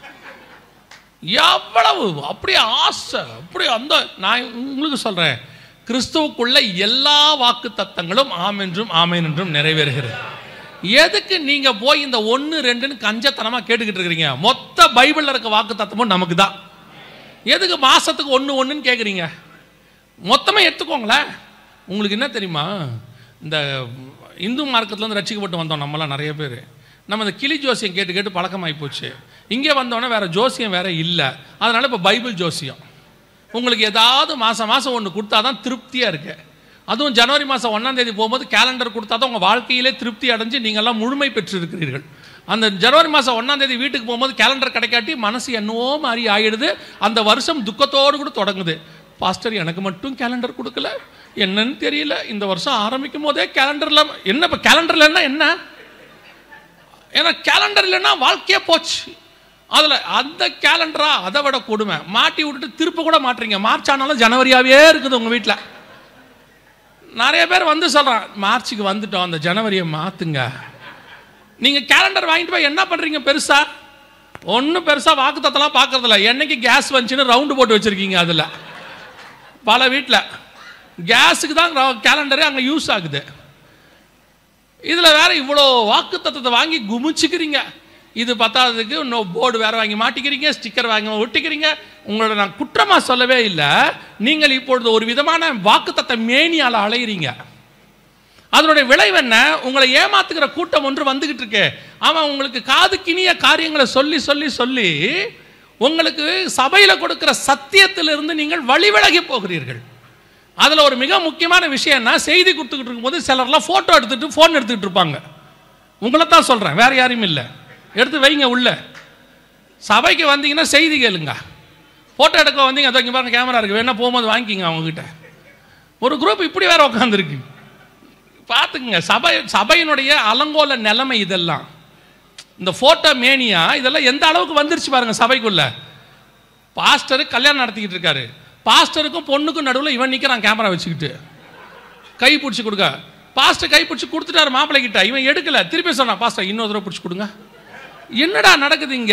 எவ்வளவு அப்படி ஆசை, அப்படி அந்த நான் உங்களுக்கு சொல்றேன், கிறிஸ்துவுக்குள்ள எல்லா வாக்கு தத்தங்களும் ஆம் என்றும் ஆமேன் என்றும் நிறைவேறுகிறது. எதுக்கு நீங்க போய் இந்த 1 2ன்னு கஞ்சத்தனமா கேட்டுக்கிட்டு இருக்கிறீங்க? மொத்த பைபிள்ல இருக்க வாக்கு தத்தமும் நமக்கு தான். எதுக்கு மாசத்துக்கு 1 1ன்னு கேட்குறீங்க? மொத்தமாக எடுத்துக்கோங்களேன். உங்களுக்கு என்ன தெரியுமா, இந்த இந்து மார்க்கத்துலேருந்து ரட்சிக்கப்பட்டு வந்தோம் நம்மளாம் நிறைய பேர். நம்ம இந்த கிளி ஜோசியம் கேட்டு கேட்டு பழக்கமாகி போச்சு. இங்கே வந்தோடனே வேறு ஜோசியம் வேறு இல்லை, அதனால் இப்போ பைபிள் ஜோசியம். உங்களுக்கு ஏதாவது மாதம் மாதம் ஒன்று கொடுத்தா தான் திருப்தியாக இருக்கு. அதுவும் ஜனவரி மாதம் 1ஆம் தேதி போகும்போது கேலண்டர் கொடுத்தா தான் உங்கள் வாழ்க்கையிலே திருப்தி அடைஞ்சு நீங்கள்லாம் முழுமை பெற்றிருக்கிறீர்கள். அந்த ஜனவரி மாதம் 1ஆம் தேதி வீட்டுக்கு போகும்போது கேலண்டர் கிடைக்காட்டி மனசு என்னவோ மாதிரி ஆகிடுது. அந்த வருஷம் துக்கத்தோடு கூட தொடங்குது. பாஸ்டர் எனக்கு மட்டும் கேலண்டர் கொடுக்கல, என்னன்னு தெரியல, இந்த வருஷம் ஆரம்பிக்கும் போதே கேலண்டரில் என்ன, இப்போ கேலண்டர்லன்னா என்ன, ஏன்னா கேலண்டர் இல்லைன்னா வாழ்க்கையே போச்சு. அதில் அந்த கேலண்டரா அதை விட கொடுமை, மாட்டி விட்டுட்டு திருப்ப கூட மாட்டுறீங்க. மார்ச் ஆனாலும் ஜனவரியாவே இருக்குது உங்கள் வீட்டில். நிறைய பேர் வந்து சொல்கிறான், மார்ச்சுக்கு வந்துட்டோம், அந்த ஜனவரியை மாற்றுங்க. நீங்கள் கேலண்டர் வாங்கிட்டு போய் என்ன பண்ணுறீங்க? பெருசா ஒன்றும் பெருசாக வாக்குத்தத்தெல்லாம் பார்க்கறதில்ல. என்னைக்கு கேஸ் வந்துச்சுன்னு ரவுண்டு போட்டு வச்சுருக்கீங்க. அதில் பல வீட்டில் கேஸுக்கு தான் கேலண்டரே அங்கே யூஸ் ஆகுது. இதில் வேற இவ்வளோ வாக்கு தத்தத்தை வாங்கி குமிச்சுக்கிறீங்க. இது 10ஆவதுக்கு இன்னும் போர்டு வேற வாங்கி மாட்டிக்கிறீங்க, ஸ்டிக்கர் வாங்கி ஒட்டிக்கிறீங்க. உங்களோட நான் குற்றமாக சொல்லவே இல்லை, நீங்கள் இப்பொழுது ஒரு விதமான வாக்கு தத்த மேனியால் அலையிறீங்க. அதனுடைய விளைவு என்ன? உங்களை ஏமாத்துக்கிற கூட்டம் ஒன்று வந்துகிட்டு இருக்கு. அவன் உங்களுக்கு காதுக்கினிய காரியங்களை சொல்லி சொல்லி சொல்லி உங்களுக்கு சபையில் கொடுக்கிற சத்தியத்திலிருந்து நீங்கள் வழிவிலகி போகிறீர்கள். அதில் ஒரு மிக முக்கியமான விஷயம் என்ன, செய்தி கொடுத்துக்கிட்டு இருக்கும்போது சிலர்லாம் ஃபோட்டோ எடுத்துகிட்டு ஃபோன் எடுத்துக்கிட்டு இருப்பாங்க. உங்களை தான் சொல்கிறேன், வேறு யாரையும் இல்லை. எடுத்து வைங்க உள்ள. சபைக்கு வந்தீங்கன்னா செய்தி கேளுங்க. ஃபோட்டோ எடுக்க வந்தீங்க, அதை இங்கே பாருங்க கேமரா இருக்குது, வேணா போகும்போது வாங்கிக்கிங்க அவங்ககிட்ட. ஒரு குரூப் இப்படி வேற உட்காந்துருக்கு, பார்த்துக்குங்க. சபையினுடைய அலங்கோல நிலைமை இதெல்லாம். இந்த ஃபோட்டோ மேனியா இதெல்லாம் எந்த அளவுக்கு வந்துருச்சு பாருங்க சபைக்குள்ள. பாஸ்டரு கல்யாணம் நடத்திக்கிட்டு இருக்காரு, பாஸ்டருக்கும் பொண்ணுக்கும் நடுவில் இவன் நிற்கிறான் கேமரா வச்சுக்கிட்டு, கை பிடிச்சி கொடுக்க. பாஸ்டர் கை பிடிச்சி கொடுத்துட்டாரு மாப்பிள்ளை கிட்ட, இவன் எடுக்கல, திருப்பி சொன்னான் பாஸ்டர் இன்னொரு தடவை பிடிச்சி கொடுங்க. என்னடா நடக்குது இங்க?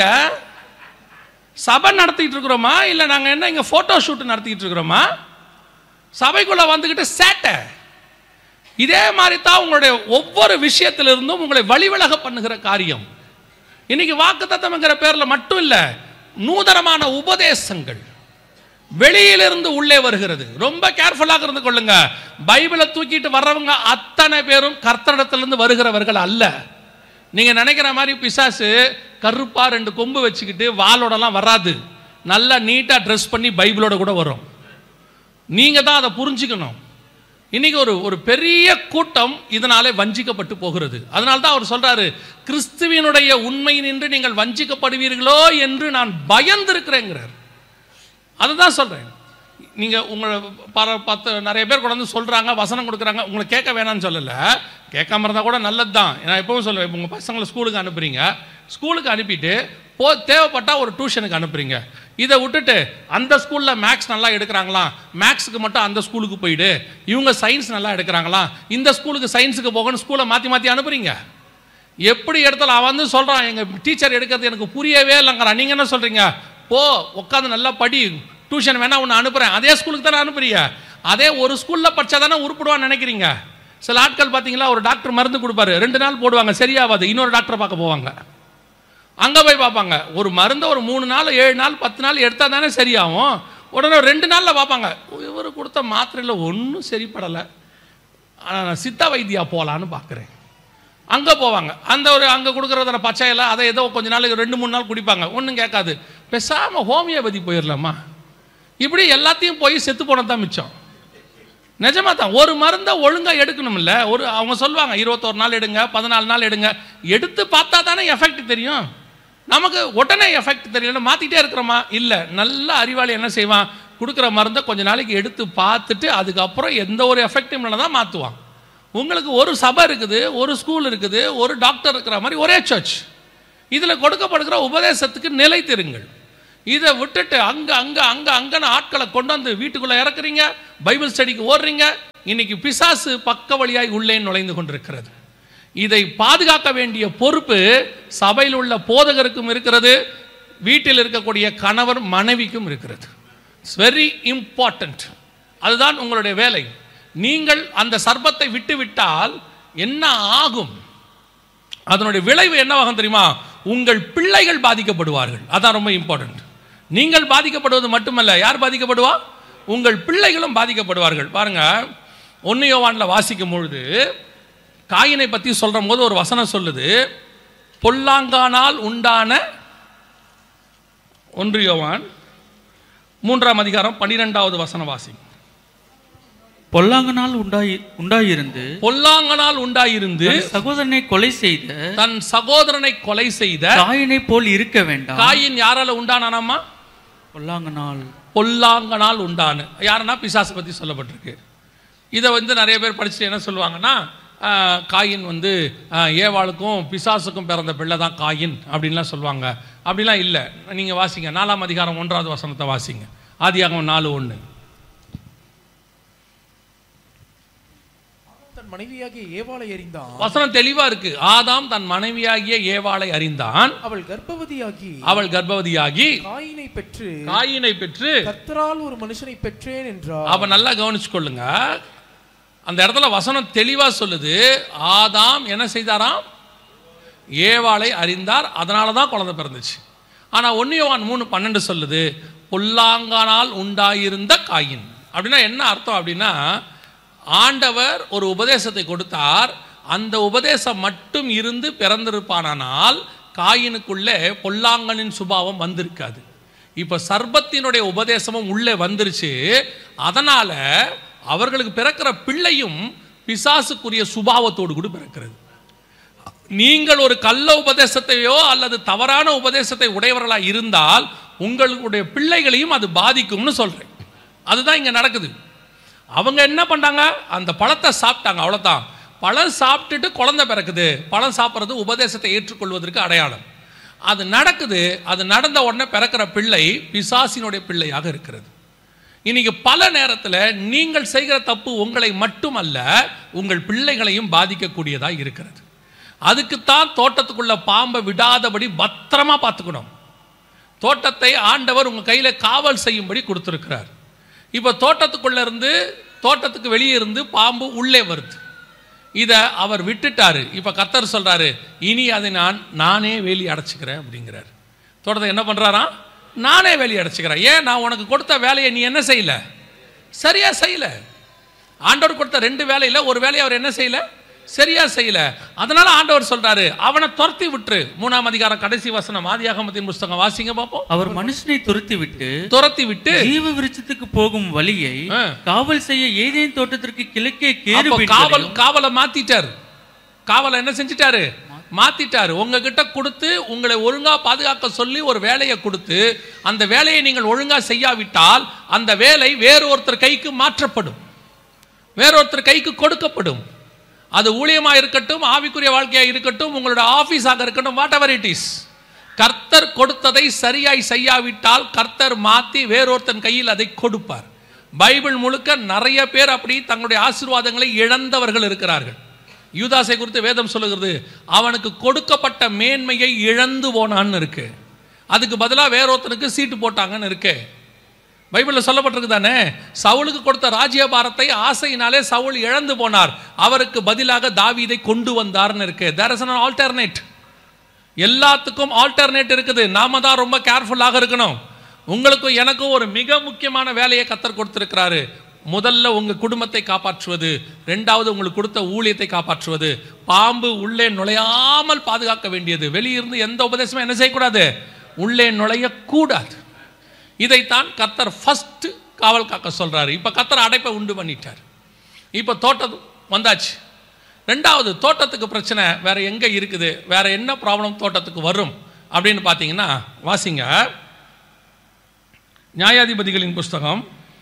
சபை நடத்திட்டு இருக்கிறோமா இல்லை நாங்கள் என்ன இங்கே ஃபோட்டோ ஷூட் நடத்திக்கிட்டு இருக்கிறோமா? சபைக்குள்ள வந்துக்கிட்டு சேட்டை. இதே மாதிரி தான் உங்களுடைய ஒவ்வொரு விஷயத்திலிருந்தும் உங்களை வழிவிலக பண்ணுகிற காரியம். இன்னைக்கு வாக்குத்தத்தம்ங்கிற பேரில் மட்டும் இல்லை, நூதனமான உபதேசங்கள் வெளியிலிருந்து உள்ளே வருகிறது. ரொம்ப கேர்ஃபுல்லாக இருந்து கொள்ளுங்க. பைபிளை தூக்கிட்டு வர்றவங்க அத்தனை பேரும் கர்த்தரிடத்திலிருந்து வருகிறவர்கள் அல்ல. நீங்க நினைக்கிற மாதிரி பிசாசு கருப்பா 2 கொம்பு வச்சுக்கிட்டு வாளோடலாம் வராது. நல்லா நீட்டா ட்ரெஸ் பண்ணி பைபிளோட கூட வரும். நீங்க தான் அதை புரிஞ்சுக்கணும். இன்னைக்கு ஒரு பெரிய கூட்டம் இதனாலே வஞ்சிக்கப்பட்டு போகிறது. அதனால தான் அவர் சொல்றாரு, கிறிஸ்துவினுடைய உண்மை நின்று நீங்கள் வஞ்சிக்கப்படுவீர்களோ என்று நான் பயந்திருக்கிறேங்கிறார். அதுதான் சொல்றேன். நீங்க உங்களை பார்த்து நிறைய பேர் கூட வந்து சொல்றாங்க, வசனம் கொடுக்குறாங்க, உங்களை கேட்க வேணாம்னு சொல்லல, கேட்காம இருந்தால் கூட நல்லது தான். நான் எப்பவும் சொல்லுவேன், உங்கள் பசங்களை ஸ்கூலுக்கு அனுப்புறீங்க, ஸ்கூலுக்கு அனுப்பிட்டு தேவைப்பட்டால் ஒரு டியூஷனுக்கு அனுப்புறீங்க. இதை விட்டுட்டு அந்த ஸ்கூலில் மேக்ஸ் நல்லா எடுக்கிறாங்களாம், மேக்ஸுக்கு மட்டும் அந்த ஸ்கூலுக்கு போயிடு, இவங்க சயின்ஸ் நல்லா எடுக்கிறாங்களாம், இந்த ஸ்கூலுக்கு சயின்ஸுக்கு போகணும்னு ஸ்கூலை மாற்றி மாற்றி அனுப்புறீங்க. எப்படி எடுத்தாலும் அவன் வந்து சொல்கிறான், எங்கள் டீச்சர் எடுக்கிறது எனக்கு புரியவே இல்லைங்கிறான். நீங்கள் என்ன சொல்கிறீங்க? போ உட்காந்து நல்லா படி, டியூஷன் வேணா ஒன்று அனுப்புகிறேன். அதே ஸ்கூலுக்கு தானே அனுப்புறீங்க. அதே ஒரு ஸ்கூலில் படித்தா தானே உருப்படுவான்னு நினைக்கிறீங்க. சில ஆட்கள் பார்த்தீங்களா, ஒரு டாக்டர் மருந்து கொடுப்பாரு, 2 நாள் போடுவாங்க, சரியாகாது, இன்னொரு டாக்டரை பார்க்க போவாங்க. அங்கே போய் பார்ப்பாங்க, ஒரு மருந்தை ஒரு 3 நாள் 7 நாள் 10 நாள் எடுத்தால் தானே சரியாகும். உடனே 2 நாளில் பார்ப்பாங்க, இவர் கொடுத்த மாத்திரையில் ஒன்றும் சரிப்படலை, நான் சித்த வைத்தியா போகலான்னு பார்க்குறேன். அங்கே போவாங்க, அங்கே கொடுக்குறத பச்சையில் அதை ஏதோ கொஞ்ச நாளுக்கு 2-3 நாள் குடிப்பாங்க, ஒன்றும் கேட்காது. பேசாமல் ஹோமியோபதி போயிடலாமா? இப்படி எல்லாத்தையும் போய் செத்து போனதான் மிச்சம். நிஜமா தான். ஒரு மருந்தை ஒழுங்காக எடுக்கணும்ல. அவங்க சொல்லுவாங்க 21 நாள் எடுங்க, 14 நாள் எடுங்க. எடுத்து பார்த்தா தானே எஃபெக்ட் தெரியும். நமக்கு உடனே எஃபெக்ட் தெரியல, மாற்றிக்கிட்டே இருக்கிறோமா? இல்லை. நல்ல அறிவாளி என்ன செய்வான், கொடுக்குற மருந்தை கொஞ்ச நாளைக்கு எடுத்து பார்த்துட்டு அதுக்கப்புறம் எந்த ஒரு எஃபெக்டும் இல்லை தான் மாற்றுவான். உங்களுக்கு ஒரு சபை இருக்குது, ஒரு ஸ்கூல் இருக்குது, ஒரு டாக்டர் இருக்கிற மாதிரி ஒரே சர்ச். இதில் கொடுக்கப்படுகிற உபதேசத்துக்கு நிலைத்திருங்கள். இதை விட்டுட்டு அங்கன்னு ஆட்களை கொண்டு வந்து வீட்டுக்குள்ளே இறக்குறீங்க, பைபிள் ஸ்டடிக்கு ஓடுறீங்க. இன்னைக்கு பிசாசு பக்க வழியாய் உள்ளே நுழைந்து கொண்டிருக்கிறது. இதை பாதுகாக்க வேண்டிய பொறுப்பு சபையில் உள்ள போதகருக்கும் இருக்கிறது, வீட்டில் இருக்கக்கூடிய கணவர் மனைவிக்கும் இருக்கிறது. It's very important. அதுதான் உங்களுடைய வேலை. நீங்கள் அந்த சர்ப்பத்தை விட்டு விட்டால் என்ன ஆகும், அதனுடைய விளைவு என்னவாகும் தெரியுமா? உங்கள் பிள்ளைகள் பாதிக்கப்படுவார்கள். அதான் ரொம்ப இம்பார்ட்டன்ட். நீங்கள் பாதிக்கப்படுவது மட்டுமல்ல, யார் பாதிக்கப்படுவா? உங்கள் பிள்ளைகளும் பாதிக்கப்படுவார்கள். பாருங்க, 1 யோவானில் வாசிக்கும் பொழுது காயினை பற்றி சொல்கிற போது ஒரு வசனம் சொல்லுது, பொல்லாங்கானால் உண்டான 1 யோவான் 3ஆம் அதிகாரம் 12வது வசனம் வாசி. பொல்லாங்கனால் உண்டாயிருந்து சகோதரனை கொலை செய்த காயினை போல் இருக்க வேண்டாம். காயின் யாரால உண்டானாமா? பொல்லாங்கனால் உண்டான. யாருன்னா பிசாசு பற்றி சொல்லப்பட்டிருக்கு. இதை நிறைய பேர் படிச்சுட்டு என்ன சொல்லுவாங்கன்னா, காயின் ஏவாளுக்கும் பிசாசுக்கும் பிறந்த பிள்ளை தான் காயின் அப்படின்லாம் சொல்லுவாங்க. அப்படிலாம் இல்லை. நீங்கள் வாசிங்க 4ஆம் அதிகாரம் 1வது வசனத்தை வாசிங்க. ஆதியாகமம் 4:1. மனைவியாகிய ஏவாளை அறிந்தான். வசனம் தெளிவா இருக்கு. ஆதாம் தன் மனைவியாகிய ஏவாளை அறிந்தான். அவள் கர்ப்பவதியாகி காயினை பெற்று கர்த்தரால் ஒரு மனுஷனை பெற்றேன் என்றார். அவ நல்லா கவனிச்சு கொள்ளுங்க. அந்த இடத்துல வசனம் தெளிவா சொல்லுது, ஆதாம் என்ன செய்தாராம்? ஏவாளை அறிந்தார், அதனால தான் குழந்தை பிறந்துச்சு. ஆனா 1 யோவான் 3:12 சொல்லுது, பொல்லாங்கானால் உண்டாயிருந்த காயின். அப்படின்னா என்ன அர்த்தம் அப்படின்னா, ஆண்டவர் ஒரு உபதேசத்தை கொடுத்தார், அந்த உபதேசம் மட்டும் இருந்து பிறந்திருப்பானால் காயினுக்குள்ளே பொல்லாங்கனின் சுபாவம் வந்திருக்காது. இப்ப சர்பத்தினுடைய உபதேசமும் உள்ளே வந்துருச்சு. அதனால அவர்களுக்கு பிறக்கிற பிள்ளையும் பிசாசுக்குரிய சுபாவத்தோடு கூட பிறக்கிறது. நீங்கள் ஒரு கள்ள உபதேசத்தையோ அல்லது தவறான உபதேசத்தை உடையவர்களாக இருந்தால் உங்களுடைய பிள்ளைகளையும் அது பாதிக்கும்னு சொல்றேன். அதுதான் இங்க நடக்குது. அவங்க என்ன பண்ணாங்க, அந்த பழத்தை சாப்பிட்டாங்க, அவ்வளோதான். பழம் சாப்பிட்டுட்டு குழந்தை பிறக்குது. பழம் சாப்பிட்றது உபதேசத்தை ஏற்றுக்கொள்வதற்கு அடையாளம். அது நடக்குது. அது நடந்த உடனே பிறக்கிற பிள்ளை பிசாசினுடைய பிள்ளையாக இருக்கிறது. இன்னைக்கு பல நேரத்தில் நீங்கள் செய்கிற தப்பு உங்களை மட்டுமல்ல, உங்கள் பிள்ளைகளையும் பாதிக்கக்கூடியதாக இருக்கிறது. அதுக்குத்தான் தோட்டத்துக்குள்ள பாம்பை விடாதபடி பத்திரமா பார்த்துக்கணும். தோட்டத்தை ஆண்டவர் உங்கள் கையில் காவல் செய்யும்படி கொடுத்துருக்கிறார். இப்போ தோட்டத்துக்குள்ள இருந்து, தோட்டத்துக்கு வெளியே இருந்து பாம்பு உள்ளே வருது. இதை அவர் விட்டுட்டாரு. இப்போ கர்த்தர் சொல்றாரு, இனி அதை நானே வேலி அடைச்சிக்கிறேன் அப்படிங்கிறார். தோட்டத்தை என்ன பண்றாராம்? நானே வேலி அடைச்சிக்கிறேன். ஏன்? நான் உனக்கு கொடுத்த வேலையை நீ என்ன செய்யல, சரியா செய்யல. ஆண்டவர் கொடுத்த 2 வேலையில ஒரு வேலையை அவர் என்ன செய்யல, சரியா செய்யல. அதனால ஆண்டவர் சொல்றாரு, அவனை துரத்தி விட்டு. 3ஆம் அதிகாரம் கடைசி வசனம், ஆதியாகமத்தின் புத்தகம் வாசிங்க பாப்போம். அவர் மனுஷனை துரத்தி விட்டு ஜீவ விருட்சத்துக்கு போகும் வழியை காவல் செய்ய ஏதேன் தோட்டத்திற்கு கிழக்கே காவலை மாத்திட்டார். காவலை என்ன செஞ்சிட்டாரு? மாத்திட்டாரு. உங்ககிட்ட கொடுத்து உங்களை ஒழுங்கா பாதுகாக்க சொல்லி ஒரு வேலையை கொடுத்து, அந்த வேலையை நீங்கள் ஒழுங்கா செய்யாவிட்டால் அந்த வேலை வேறொருத்தர் கைக்கு மாற்றப்படும், வேறொருத்தர் கைக்கு கொடுக்கப்படும். அது ஊழியமா இருக்கட்டும், ஆவிக்குரிய வாழ்க்கையா இருக்கட்டும், உங்களோட ஆபீஸாக இருக்கட்டும், வாட் எவர் இட் இஸ். கர்த்தர் கொடுத்ததை சரியாய் செய்யாவிட்டால் கர்த்தர் மாத்தி வேறொருத்தன் கையில் அதை கொடுப்பார். பைபிள் முழுக்க நிறைய பேர் அப்படி தங்களுடைய ஆசீர்வாதங்களை இழந்தவர்கள் இருக்கிறார்கள். யூதாசை குறித்து வேதம் சொல்லுகிறது, அவனுக்கு கொடுக்கப்பட்ட மேன்மையை இழந்து போனான்னு இருக்கு. அதுக்கு பதிலாக வேறொருத்தனுக்கு சீட்டு போட்டாங்கன்னு இருக்கு. பைபிளில் சொல்லப்பட்டிருக்கு தானே, சவுலுக்கு கொடுத்த ராஜ்யபாரத்தை ஆசையினாலே சவுல் இழந்து போனார், அவருக்கு பதிலாக தாவீதை கொண்டு வந்தார்னு இருக்கு. There is an alternate. எல்லாத்துக்கும் ஆல்டர்னேட் இருக்குது. நாம தான் ரொம்ப கேர்ஃபுல்லாக இருக்கணும். உங்களுக்கும் எனக்கும் ஒரு மிக முக்கியமான வேலையை கர்த்தர் கொடுத்திருக்கிறாரு. முதல்ல உங்க குடும்பத்தை காப்பாற்றுவது, 2வது உங்களுக்கு கொடுத்த ஊழியத்தை காப்பாற்றுவது. பாம்பு உள்ளே நுழையாமல் பாதுகாக்க வேண்டியது. வெளியிருந்து எந்த உபதேசமும் என்ன செய்யக்கூடாது, உள்ளே நுழையக்கூடாது. இதைத்தான் கர்த்தர் ஃபர்ஸ்ட் காவல் காக்க சொல்றாரு. இப்ப கர்த்தர் அடைப்பை உண்டு பண்ணிட்டார். இப்ப தோட்டம் வந்தாச்சு. 2வது, தோட்டத்துக்கு பிரச்சனை வேற எங்க இருக்குது, வேற என்ன ப்ராப்ளம் தோட்டத்துக்கு வரும் அப்படின்னு பார்த்தீங்கன்னா வாசிங்க. நியாயாதிபதிகளின் புஸ்தகம்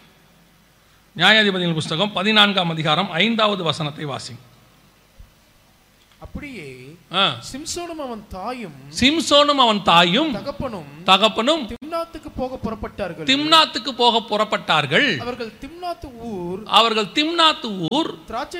14ஆம் அதிகாரம் 5வது வசனத்தை வாசிங்க. அப்படியே சிம்சோனும் அவன் தாயும் தகப்பனும் திம்னாத்துக்கு போக புறப்பட்டார்கள். அவர்கள் திம்னாத்து ஊர் திராட்சை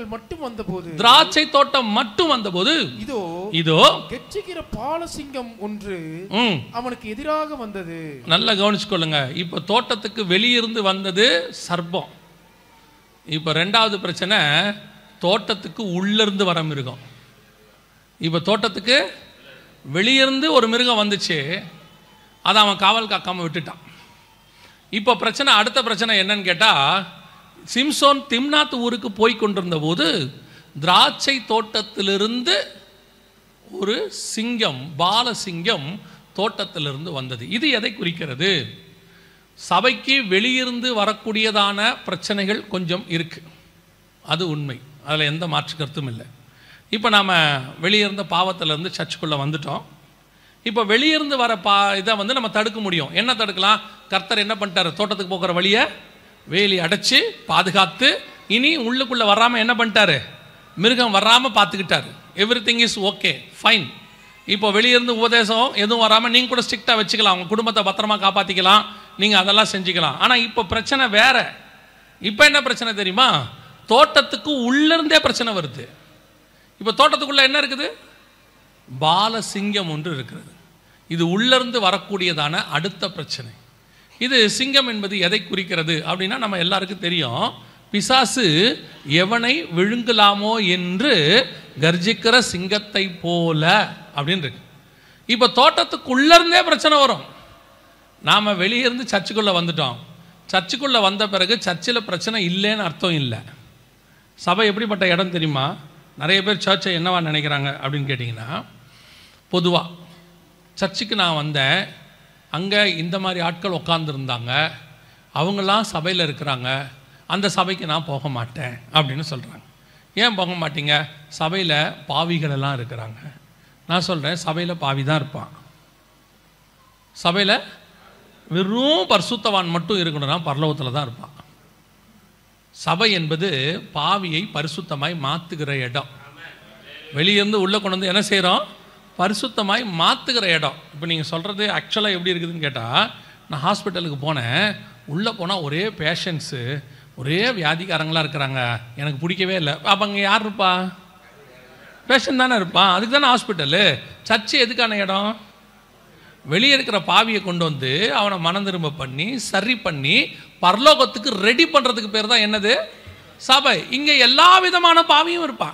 தோட்டம் மட்டும் வந்தபோது இதோ கெர்ச்சிக்கிற பாலசிங்கம் ஒன்று அவனுக்கு எதிராக வந்தது. நல்லா கவனிச்சுக்கொள்ளுங்க. இப்ப தோட்டத்துக்கு வெளியிருந்து வந்தது சர்ப்பம். இப்ப ரெண்டாவது பிரச்சனை, தோட்டத்துக்கு உள்ளிருந்து வர மிருகம். இப்போ தோட்டத்துக்கு வெளியிருந்து ஒரு மிருகம் வந்துச்சு, அதை அவன் காவல் காக்காமல் விட்டுட்டான். இப்போ பிரச்சனை, அடுத்த பிரச்சனை என்னன்னு கேட்டால், சிம்சோன் திம்னாத் ஊருக்கு போய் கொண்டிருந்த போது திராட்சை தோட்டத்திலிருந்து ஒரு சிங்கம், பாலசிங்கம் தோட்டத்திலிருந்து வந்தது. இது எதை குறிக்கிறது? சபைக்கு வெளியிருந்து வரக்கூடியதான பிரச்சனைகள் கொஞ்சம் இருக்கு, அது உண்மை, அதில் எந்த மாற்று கருத்தும் இல்லை. இப்போ நாம் வெளியிருந்த பாவத்திலேருந்து சர்ச்சுக்குள்ளே வந்துட்டோம். இப்போ வெளியிருந்து வர இதை வந்து நம்ம தடுக்க முடியும். என்ன தடுக்கலாம்? கர்த்தர் என்ன பண்ணிட்டார்? தோட்டத்துக்கு போகிற வழியை வேலி அடைச்சி பாதுகாத்து, இனி உள்ளுக்குள்ளே வராமல் என்ன பண்ணிட்டாரு? மிருகம் வராமல் பார்த்துக்கிட்டாரு. Every thing is okay, fine. இப்போ வெளியிருந்து உபதேசம் எதுவும் வராமல் நீங்கள் கூட ஸ்ட்ரிக்டாக வச்சுக்கலாம், உங்கள் குடும்பத்தை பத்திரமா காப்பாற்றிக்கலாம், நீங்கள் அதெல்லாம் செஞ்சுக்கலாம். ஆனால் இப்போ பிரச்சனை வேற. இப்போ என்ன பிரச்சனை தெரியுமா? தோட்டத்துக்கு உள்ளிருந்தே பிரச்சனை வருது. இப்போ தோட்டத்துக்குள்ள என்ன இருக்குது? பாலசிங்கம் ஒன்று இருக்கிறது. இது உள்ளிருந்து வரக்கூடியதான அடுத்த பிரச்சனை. இது சிங்கம் என்பது எதை குறிக்கிறது அப்படின்னா நம்ம எல்லாருக்கும் தெரியும். பிசாசு எவனை விழுங்கலாமோ என்று கர்ஜிக்கிற சிங்கத்தை போல அப்படின்னு இருக்கு. இப்போ தோட்டத்துக்குள்ளே பிரச்சனை வரும். நாம் வெளியிருந்து சர்ச்சுக்குள்ளே வந்துட்டோம். சர்ச்சுக்குள்ளே வந்த பிறகு சர்ச்சில் பிரச்சனை இல்லைன்னு அர்த்தம் இல்லை. சபை எப்படிப்பட்ட இடம் தெரியுமா? நிறைய பேர் சர்ச்சை என்னவா நினைக்கிறாங்க அப்படின்னு கேட்டிங்கன்னா, பொதுவாக சர்ச்சுக்கு நான் வந்தேன், அங்கே இந்த மாதிரி ஆட்கள் உட்காந்துருந்தாங்க, அவங்களாம் சபையில் இருக்கிறாங்க, அந்த சபைக்கு நான் போக மாட்டேன் அப்படின்னு சொல்கிறாங்க. ஏன் போக மாட்டீங்க? சபையில் பாவிகளெல்லாம் இருக்கிறாங்க. நான் சொல்கிறேன், சபையில் பாவி தான் இருப்பான். சபையில் வெறும் பரிசுத்தவான் மட்டும் இருக்கணும்னா பரலோகத்தில் தான் இருப்பான். சபை என்பது பாவியை பரிசுத்தமாய் மாற்றுகிற இடம். வெளியிருந்து உள்ளே கொண்டு வந்து என்ன செய்கிறோம்? பரிசுத்தமாய் மாற்றுகிற இடம். இப்போ நீங்கள் சொல்கிறது ஆக்சுவலாக எப்படி இருக்குதுன்னு கேட்டால், நான் ஹாஸ்பிட்டலுக்கு போனேன், உள்ளே போனால் ஒரே பேஷண்ட்ஸு, ஒரே வியாதிக்காரங்களாக இருக்கிறாங்க, எனக்கு பிடிக்கவே இல்லை. அப்போ அங்கே யார் இருப்பா? பேஷண்ட் தானே இருப்பான். அதுக்கு தானே ஹாஸ்பிட்டலு. சர்ச்சு எதுக்கான இடம்? வெளியே இருக்கிற பாவியை கொண்டு வந்து அவனை மனம் திரும்ப பண்ணி சரி பண்ணி பரலோகத்துக்கு ரெடி பண்ணுறதுக்கு பேர் தான் என்னது? சபை. இங்கே எல்லா விதமான பாவியும் இருப்பான்.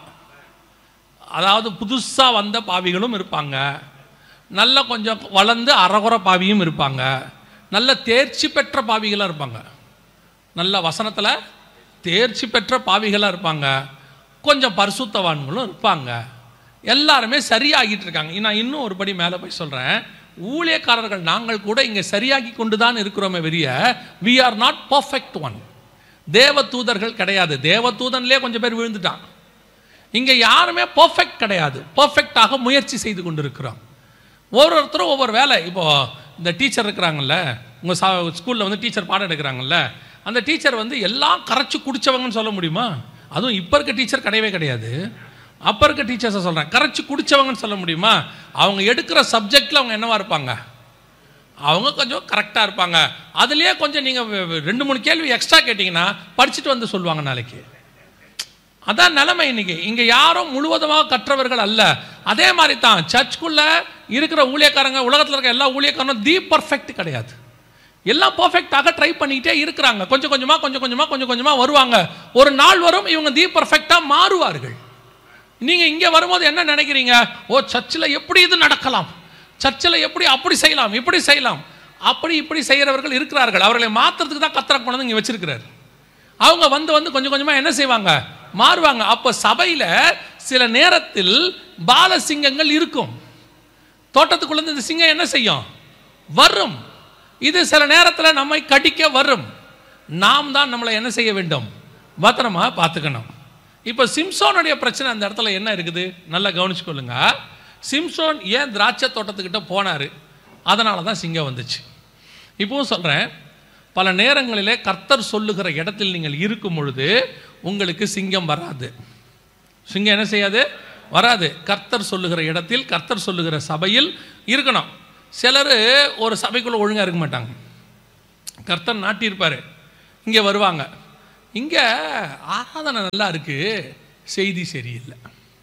அதாவது புதுசாக வந்த பாவிகளும் இருப்பாங்க, நல்ல கொஞ்சம் வளர்ந்து அறகுற பாவியும் இருப்பாங்க, நல்ல தேர்ச்சி பெற்ற பாவிகளாக இருப்பாங்க, நல்ல வசனத்தில் தேர்ச்சி பெற்ற பாவிகளாக இருப்பாங்க, கொஞ்சம் பரிசுத்தவான்களும் இருப்பாங்க. எல்லாருமே சரியாகிட்டு இருக்காங்க. நான் இன்னும் ஒரு படி மேலே போய் சொல்கிறேன், ஊழியக்காரர்கள் நாங்கள் கூட இங்கே சரியாகி கொண்டு தான் இருக்கிறோமே வெளிய, we are not perfect one. தேவ தூதர்கள் கிடையாது. தேவ தூதன்லேயே கொஞ்சம் பேர் விழுந்துட்டான். இங்கே யாருமே பர்ஃபெக்ட் கிடையாது. பர்ஃபெக்டாக முயற்சி செய்து கொண்டு இருக்கிறோம். ஒவ்வொருத்தரும் ஒவ்வொரு வேலை. இப்போது இந்த டீச்சர் இருக்கிறாங்கல்ல, உங்கள் ஸ்கூலில் வந்து டீச்சர் பாடம் எடுக்கிறாங்கல்ல, அந்த டீச்சர் வந்து எல்லாம் கரைச்சி குடித்தவங்கன்னு சொல்ல முடியுமா? அதுவும் இப்போ இருக்க டீச்சர் கிடையவே கிடையாது. அப்போ இருக்க டீச்சர்ஸை சொல்கிறேன், கரைச்சி குடித்தவங்கன்னு சொல்ல முடியுமா? அவங்க எடுக்கிற சப்ஜெக்டில் அவங்க என்னவா இருப்பாங்க? அவங்க கொஞ்சம் கரெக்டாக இருப்பாங்க. அதுலேயே கொஞ்சம் நீங்கள் 2-3 கேள்வி எக்ஸ்ட்ரா கேட்டிங்கன்னா படிச்சுட்டு வந்து சொல்லுவாங்க நாளைக்கு. அதான் நிலைமை இன்னைக்கு. இங்கே யாரும் முழுவதுமாக கற்றவர்கள் அல்ல. அதே மாதிரி தான் சர்ச்சுக்குள்ளே இருக்கிற ஊழியக்காரங்க, உலகத்தில் இருக்க எல்லா ஊழியக்காரனும் தி பர்ஃபெக்ட் கிடையாது. எல்லாம் பர்ஃபெக்டாக ட்ரை பண்ணிக்கிட்டே இருக்கிறாங்க. கொஞ்சம் கொஞ்சமாக வருவாங்க. ஒரு நாள் வரும் இவங்க தி பர்ஃபெக்டாக மாறுவார்கள். நீங்கள் இங்கே வரும்போது என்ன நினைக்கிறீங்க? ஓ, சர்ச்சில் எப்படி இது நடக்கலாம், சர்ச்சில் எப்படி அப்படி செய்யலாம், இப்படி செய்யலாம், அப்படி இப்படி செய்கிறவர்கள் இருக்கிறார்கள். அவர்களை மாற்றுறதுக்கு தான் கர்த்தர் கொண்டு வந்து இங்கே வச்சிருக்கிறார். அவங்க வந்து கொஞ்சம் கொஞ்சமாக என்ன செய்வாங்க? மாறுவாங்க. அப்போ சபையில் சில நேரத்தில் பாலசிங்கங்கள் இருக்கும். தோட்டத்துக்குள்ள இந்த சிங்கம் என்ன செய்யும்? வரும். இது சில நேரத்தில் நம்மை கடிக்க வரும். நாம் தான் நம்மளை என்ன செய்ய வேண்டும்? பத்திரமா பார்த்துக்கணும். இப்போ சிம்சோனுடைய பிரச்சனை அந்த இடத்துல என்ன இருக்குது? நல்லா கவனிச்சுக்கொள்ளுங்க. சிம்சோன் ஏன் திராட்சை தோட்டத்துக்கிட்ட போனார்? அதனால தான் சிங்கம் வந்துச்சு. இப்போவும் சொல்கிறேன், பல நேரங்களிலே கர்த்தர் சொல்லுகிற இடத்தில் நீங்கள் இருக்கும் பொழுது உங்களுக்கு சிங்கம் வராது. சிங்கம் என்ன செய்யாது? வராது. கர்த்தர் சொல்லுகிற இடத்தில், கர்த்தர் சொல்லுகிற சபையில் இருக்கணும். சிலர் ஒரு சபைக்குள்ளே ஒழுங்காக இருக்க மாட்டாங்க. கர்த்தர் நாட்டியிருப்பார், இங்கே வருவாங்க, இங்கே ஆராதனை நல்லா இருக்குது, செய்தி சரியில்லை.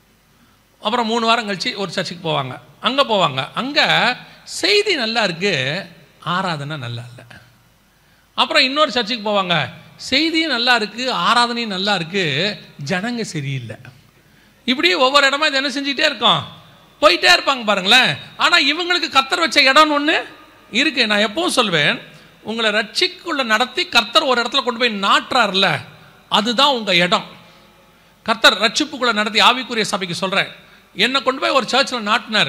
அப்புறம் 3 வாரம் கழித்து ஒரு சர்ச்சுக்கு போவாங்க, அங்கே போவாங்க, அங்கே செய்தி நல்லா இருக்குது, ஆராதனை நல்லா இல்லை. அப்புறம் இன்னொரு சர்ச்சுக்கு போவாங்க, செய்தியும் நல்லா இருக்குது, ஆராதனையும் நல்லா இருக்குது, ஜனங்க சரியில்லை. இப்படி ஒவ்வொரு இடமா இது என்ன செஞ்சுக்கிட்டே இருக்கோம், போயிட்டே இருப்பாங்க பாருங்களேன். ஆனால் இவங்களுக்கு கர்த்தர் வச்ச இடம்னு ஒன்று இருக்குது. நான் எப்பவும் சொல்வேன், உங்களை ரட்சிக்குள்ள நடத்தி கர்த்தர் ஒரு இடத்துல கொண்டு போய் நாட்டுறாருல, அதுதான் உங்கள் இடம். கர்த்தர் ரட்சிப்புக்குள்ளே நடத்தி ஆவிக்குரிய சபைக்கு சொல்கிறேன், என்னை கொண்டு போய் ஒரு சர்ச்சில் நாட்டினார்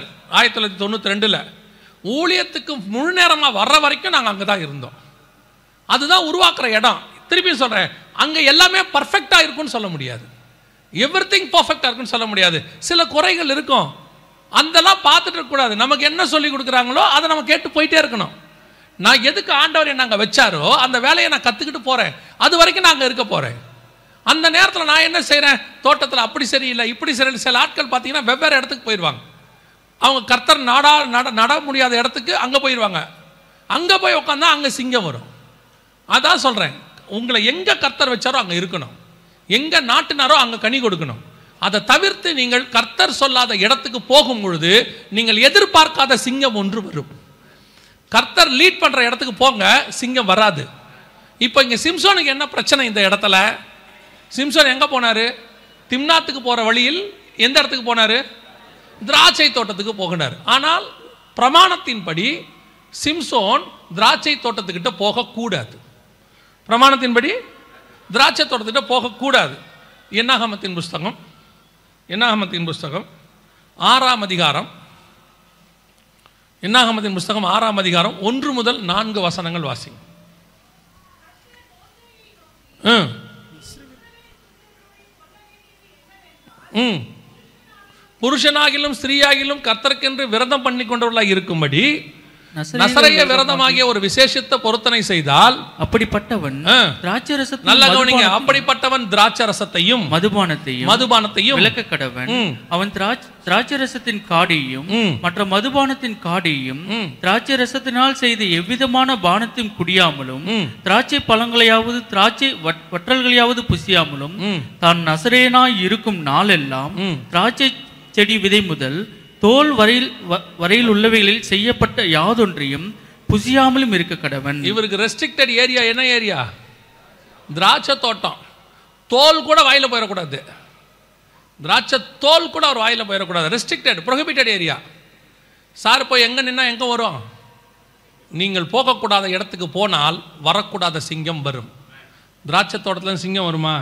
1992. ஊழியத்துக்கு முழு நேரமாக வர்ற வரைக்கும் நாங்கள் அங்கே தான் இருந்தோம். அதுதான் உருவாக்குற இடம். திருப்பி சொல்கிறேன், அங்கே எல்லாமே பர்ஃபெக்டாக இருக்குன்னு சொல்ல முடியாது, எவ்ரிதிங் பர்ஃபெக்டாக இருக்குன்னு சொல்ல முடியாது. சில குறைகள் இருக்கும், அதெல்லாம் பார்த்துட்டு இருக்கக்கூடாது. நமக்கு என்ன சொல்லி கொடுக்குறாங்களோ அதை நம்ம கேட்டு போயிட்டே இருக்கணும். நான் எதுக்கு ஆண்டவர் என்ன அங்கே வச்சாரோ அந்த வேலையை நான் கற்றுக்கிட்டு போகிறேன், அது வரைக்கும் நான் அங்கே இருக்க போகிறேன். அந்த நேரத்தில் நான் என்ன செய்கிறேன், தோட்டத்தில் அப்படி சரியில்லை இப்படி சரியில்லை. சில ஆட்கள் பார்த்தீங்கன்னா வெவ்வேறு இடத்துக்கு போயிடுவாங்க. அவங்க கர்த்தர் நட முடியாத இடத்துக்கு அங்கே போயிடுவாங்க. அங்கே போய் உட்காந்தா அங்கே சிங்கம் வரும். அதான் சொல்கிறேன், உங்களை எங்கே கர்த்தர் வச்சாரோ அங்கே இருக்கணும், எங்கே நாட்டினாரோ அங்கே கனி கொடுக்கணும். அதை தவிர்த்து நீங்கள் கர்த்தர் சொல்லாத இடத்துக்கு போகும் பொழுது நீங்கள் எதிர்பார்க்காத சிங்கம் ஒன்று வரும். கர்த்தர் லீட் பண்ணுற இடத்துக்கு போங்க, சிங்கம் வராது. இப்போ இங்கே சிம்சோனுக்கு என்ன பிரச்சனை? இந்த இடத்துல சிம்சோன் எங்கே போனார்? திம்னாத்துக்கு போகிற வழியில் எந்த இடத்துக்கு போனார்? திராட்சை தோட்டத்துக்கு போகினார். ஆனால் பிரமாணத்தின்படி சிம்சோன் திராட்சை தோட்டத்துக்கிட்ட போகக்கூடாது. பிரமாணத்தின்படி திராட்சை தோட்டத்துக்கிட்ட போகக்கூடாது. என்னாகமத்தின் புஸ்தகம் 6ஆம் அதிகாரம், என்னாகமத்தின் புஸ்தகம் 6ஆம் அதிகாரம் 1 முதல் 4 வசனங்கள் வாசிங்க. புருஷனாகிலும் ஸ்திரீயாகிலும் கர்த்தருக்கென்று விரதம் பண்ணி கொண்டவர்களாக இருக்கும்படி நசரேய விரதமாகிய ஒரு விசேஷித்த பொருத்தனை செய்தால் அப்படிப்பட்டவன் திராட்சரசத்தை, நல்ல கவனிங்க, அப்படிப்பட்டவன் திராட்சரசத்தையும் மதுபானத்தையும் விலக்க கடவன். அவன் திராட்சரசத்தின் காடியும் மற்ற மதுபானத்தின் காடியும் திராட்சரசத்தினால் செய்த எவ்விதமான பானத்தையும் குடியாமலும் திராட்சை பழங்களையாவது திராட்சை வற்றல்களையாவது புசியாமலும் தான் நசரேயனாய் இருக்கும் நாளெல்லாம் திராட்சை செடி விதை முதல் தோல் வரையில் உள்ளவைகளில் செய்யப்பட்ட யாதொன்றையும் புசியாமலும் இருக்க கடவன். இவருக்கு ரெஸ்ட்ரிக்டட் ஏரியா என்ன ஏரியா? திராட்சை தோட்டம். தோல் கூட வாயில போயிடக்கூடாது, திராட்சை தோல் கூட அவர் வாயில போயிடக்கூடாது. Restricted, prohibited area. சார் போய் எங்கே நின்னா எங்கே வரும்? நீங்கள் போகக்கூடாத இடத்துக்கு போனால் வரக்கூடாத சிங்கம் வரும். திராட்சை தோட்டத்தில் சிங்கம் வருமா?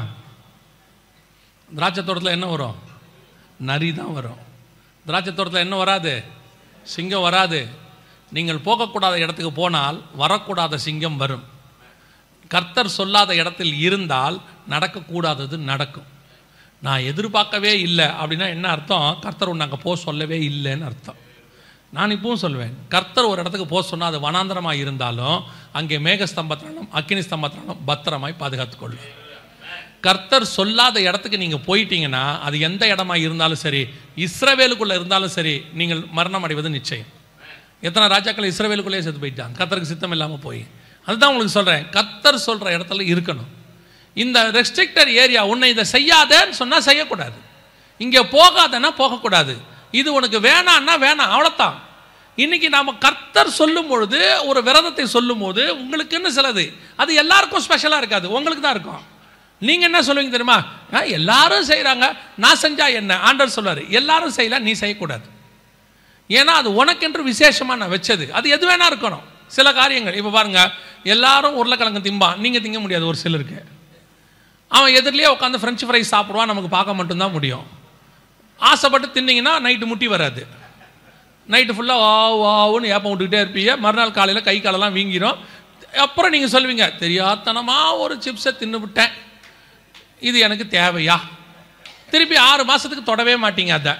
திராட்சை தோட்டத்தில் என்ன வரும்? நரி தான் வரும். திராட்சை தோட்டத்தில் என்ன வராது? சிங்கம் வராது. நீங்கள் போகக்கூடாத இடத்துக்கு போனால் வரக்கூடாத சிங்கம் வரும். கர்த்தர் சொல்லாத இடத்தில் இருந்தால் நடக்கக்கூடாதது நடக்கும். நான் எதிர்பார்க்கவே இல்லை அப்படின்னா என்ன அர்த்தம்? கர்த்தர் ஒன்று அங்கே போக சொல்லவே இல்லைன்னு அர்த்தம். நான் இப்பவும் சொல்வேன், கர்த்தர் ஒரு இடத்துக்கு போக சொன்னால் அது வனாந்தரமாக இருந்தாலும் அங்கே மேகஸ்தம்பத்தினாலும் அக்கினி ஸ்தம்பத்தினாலும் பத்திரமாய் பாதுகாத்துக்கொள்ளும். கர்த்தர் சொல்லாத இடத்துக்கு நீங்கள் போயிட்டீங்கன்னா அது எந்த இடமா இருந்தாலும் சரி, இஸ்ரவேலுக்குள்ளே இருந்தாலும் சரி, நீங்கள் மரணம் அடைவது நிச்சயம். எத்தனை ராஜாக்கள் இஸ்ரவேலுக்குள்ளேயே செத்து போயிட்டாங்க, கர்த்தருக்கு சித்தம் இல்லாமல் போய். அதுதான் உங்களுக்கு சொல்கிறேன், கர்த்தர் சொல்கிற இடத்துல இருக்கணும். இந்த ரெஸ்ட்ரிக்டட் ஏரியா, உன்னை இதை செய்யாதேன்னு சொன்னால் செய்யக்கூடாது, இங்கே போகாதன்னா போகக்கூடாது, இது உனக்கு வேணான்னா வேணாம், அவ்வளோதான். இன்னைக்கு நாம் கர்த்தர் சொல்லும் பொழுது, ஒரு விரதத்தை சொல்லும் போது உங்களுக்குன்னு சிலது அது எல்லாருக்கும் ஸ்பெஷலாக இருக்காது, உங்களுக்கு தான் இருக்கும். நீங்கள் என்ன சொல்லுவீங்க தெரியுமா? எல்லாரும் செய்கிறாங்க, நான் செஞ்சா என்ன? ஆண்டவர் சொல்வார், எல்லாரும் செய்யல, நீ செய்யக்கூடாது. ஏன்னா அது உனக்கென்று விசேஷமாக நான் வச்சது. அது எது வேணா இருக்கணும். சில காரியங்கள் இப்போ பாருங்க, எல்லாரும் உருளைக்கிழங்கு திம்பான், நீங்கள் திங்க முடியாது. ஒரு சிலருக்கு அவன் எதிரிலேயே உட்காந்து ஃப்ரெஞ்சு ஃப்ரைஸ் சாப்பிடுவான், நமக்கு பார்க்க மட்டும்தான் முடியும். ஆசைப்பட்டு தின்னீங்கன்னா நைட்டு முட்டி வராது, நைட்டு ஃபுல்லாக வாவுன்னு ஏப்பம் விட்டுக்கிட்டே இருப்பீங்க. மறுநாள் காலையில் கை காலெல்லாம் வீங்கிடும். அப்புறம் நீங்கள் சொல்லுவீங்க, தெரியாதனமாக ஒரு சிப்ஸை தின்னு விட்டேன், இது எனக்கு தேவையா? திருப்பி 6 மாதத்துக்கு தொடவே மாட்டீங்க. அதை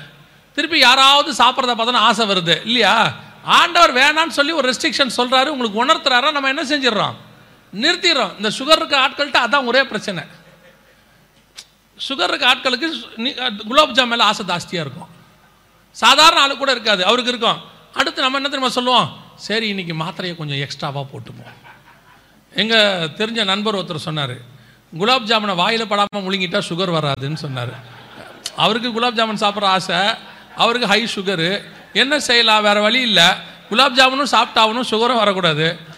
திருப்பி யாராவது சாப்பிட்றத பார்த்தோன்னா ஆசை வருது இல்லையா? ஆண்டவர் வேணான்னு சொல்லி ஒரு ரெஸ்ட்ரிக்ஷன் சொல்கிறாரு, உங்களுக்கு உணர்த்துறாரா, நம்ம என்ன செஞ்சிடறோம், நிறுத்திடுறோம். இந்த சுகர் இருக்க ஆட்கள்கிட்ட அதான் ஒரே பிரச்சனை. சுகர் இருக்க ஆட்களுக்கு குலாப் ஜாம் மேலே ஆசை ஜாஸ்தியாக இருக்கும். சாதாரண ஆளு கூட இருக்காது, அவருக்கு இருக்கும். அடுத்து நம்ம என்ன தெரியுமா சொல்லுவோம், சரி இன்னைக்கு மாத்திரையை கொஞ்சம் எக்ஸ்ட்ராவாக போட்டுப்போம். எங்கள் தெரிஞ்ச நண்பர் ஒருத்தர் சொன்னார், குலாப் ஜாமுனை வாயில் படாமல் முழுங்கிட்டா சுகர் வராதுன்னு சொன்னார். அவருக்கு குலாப் ஜாமுன் சாப்பிட்ற ஆசை, அவருக்கு ஹை சுகரு. என்ன செய்யலாம், வேறு வழி இல்லை. குலாப் ஜாமுனும் சாப்பிட்டாகணும், சுகரும் வரக்கூடாது.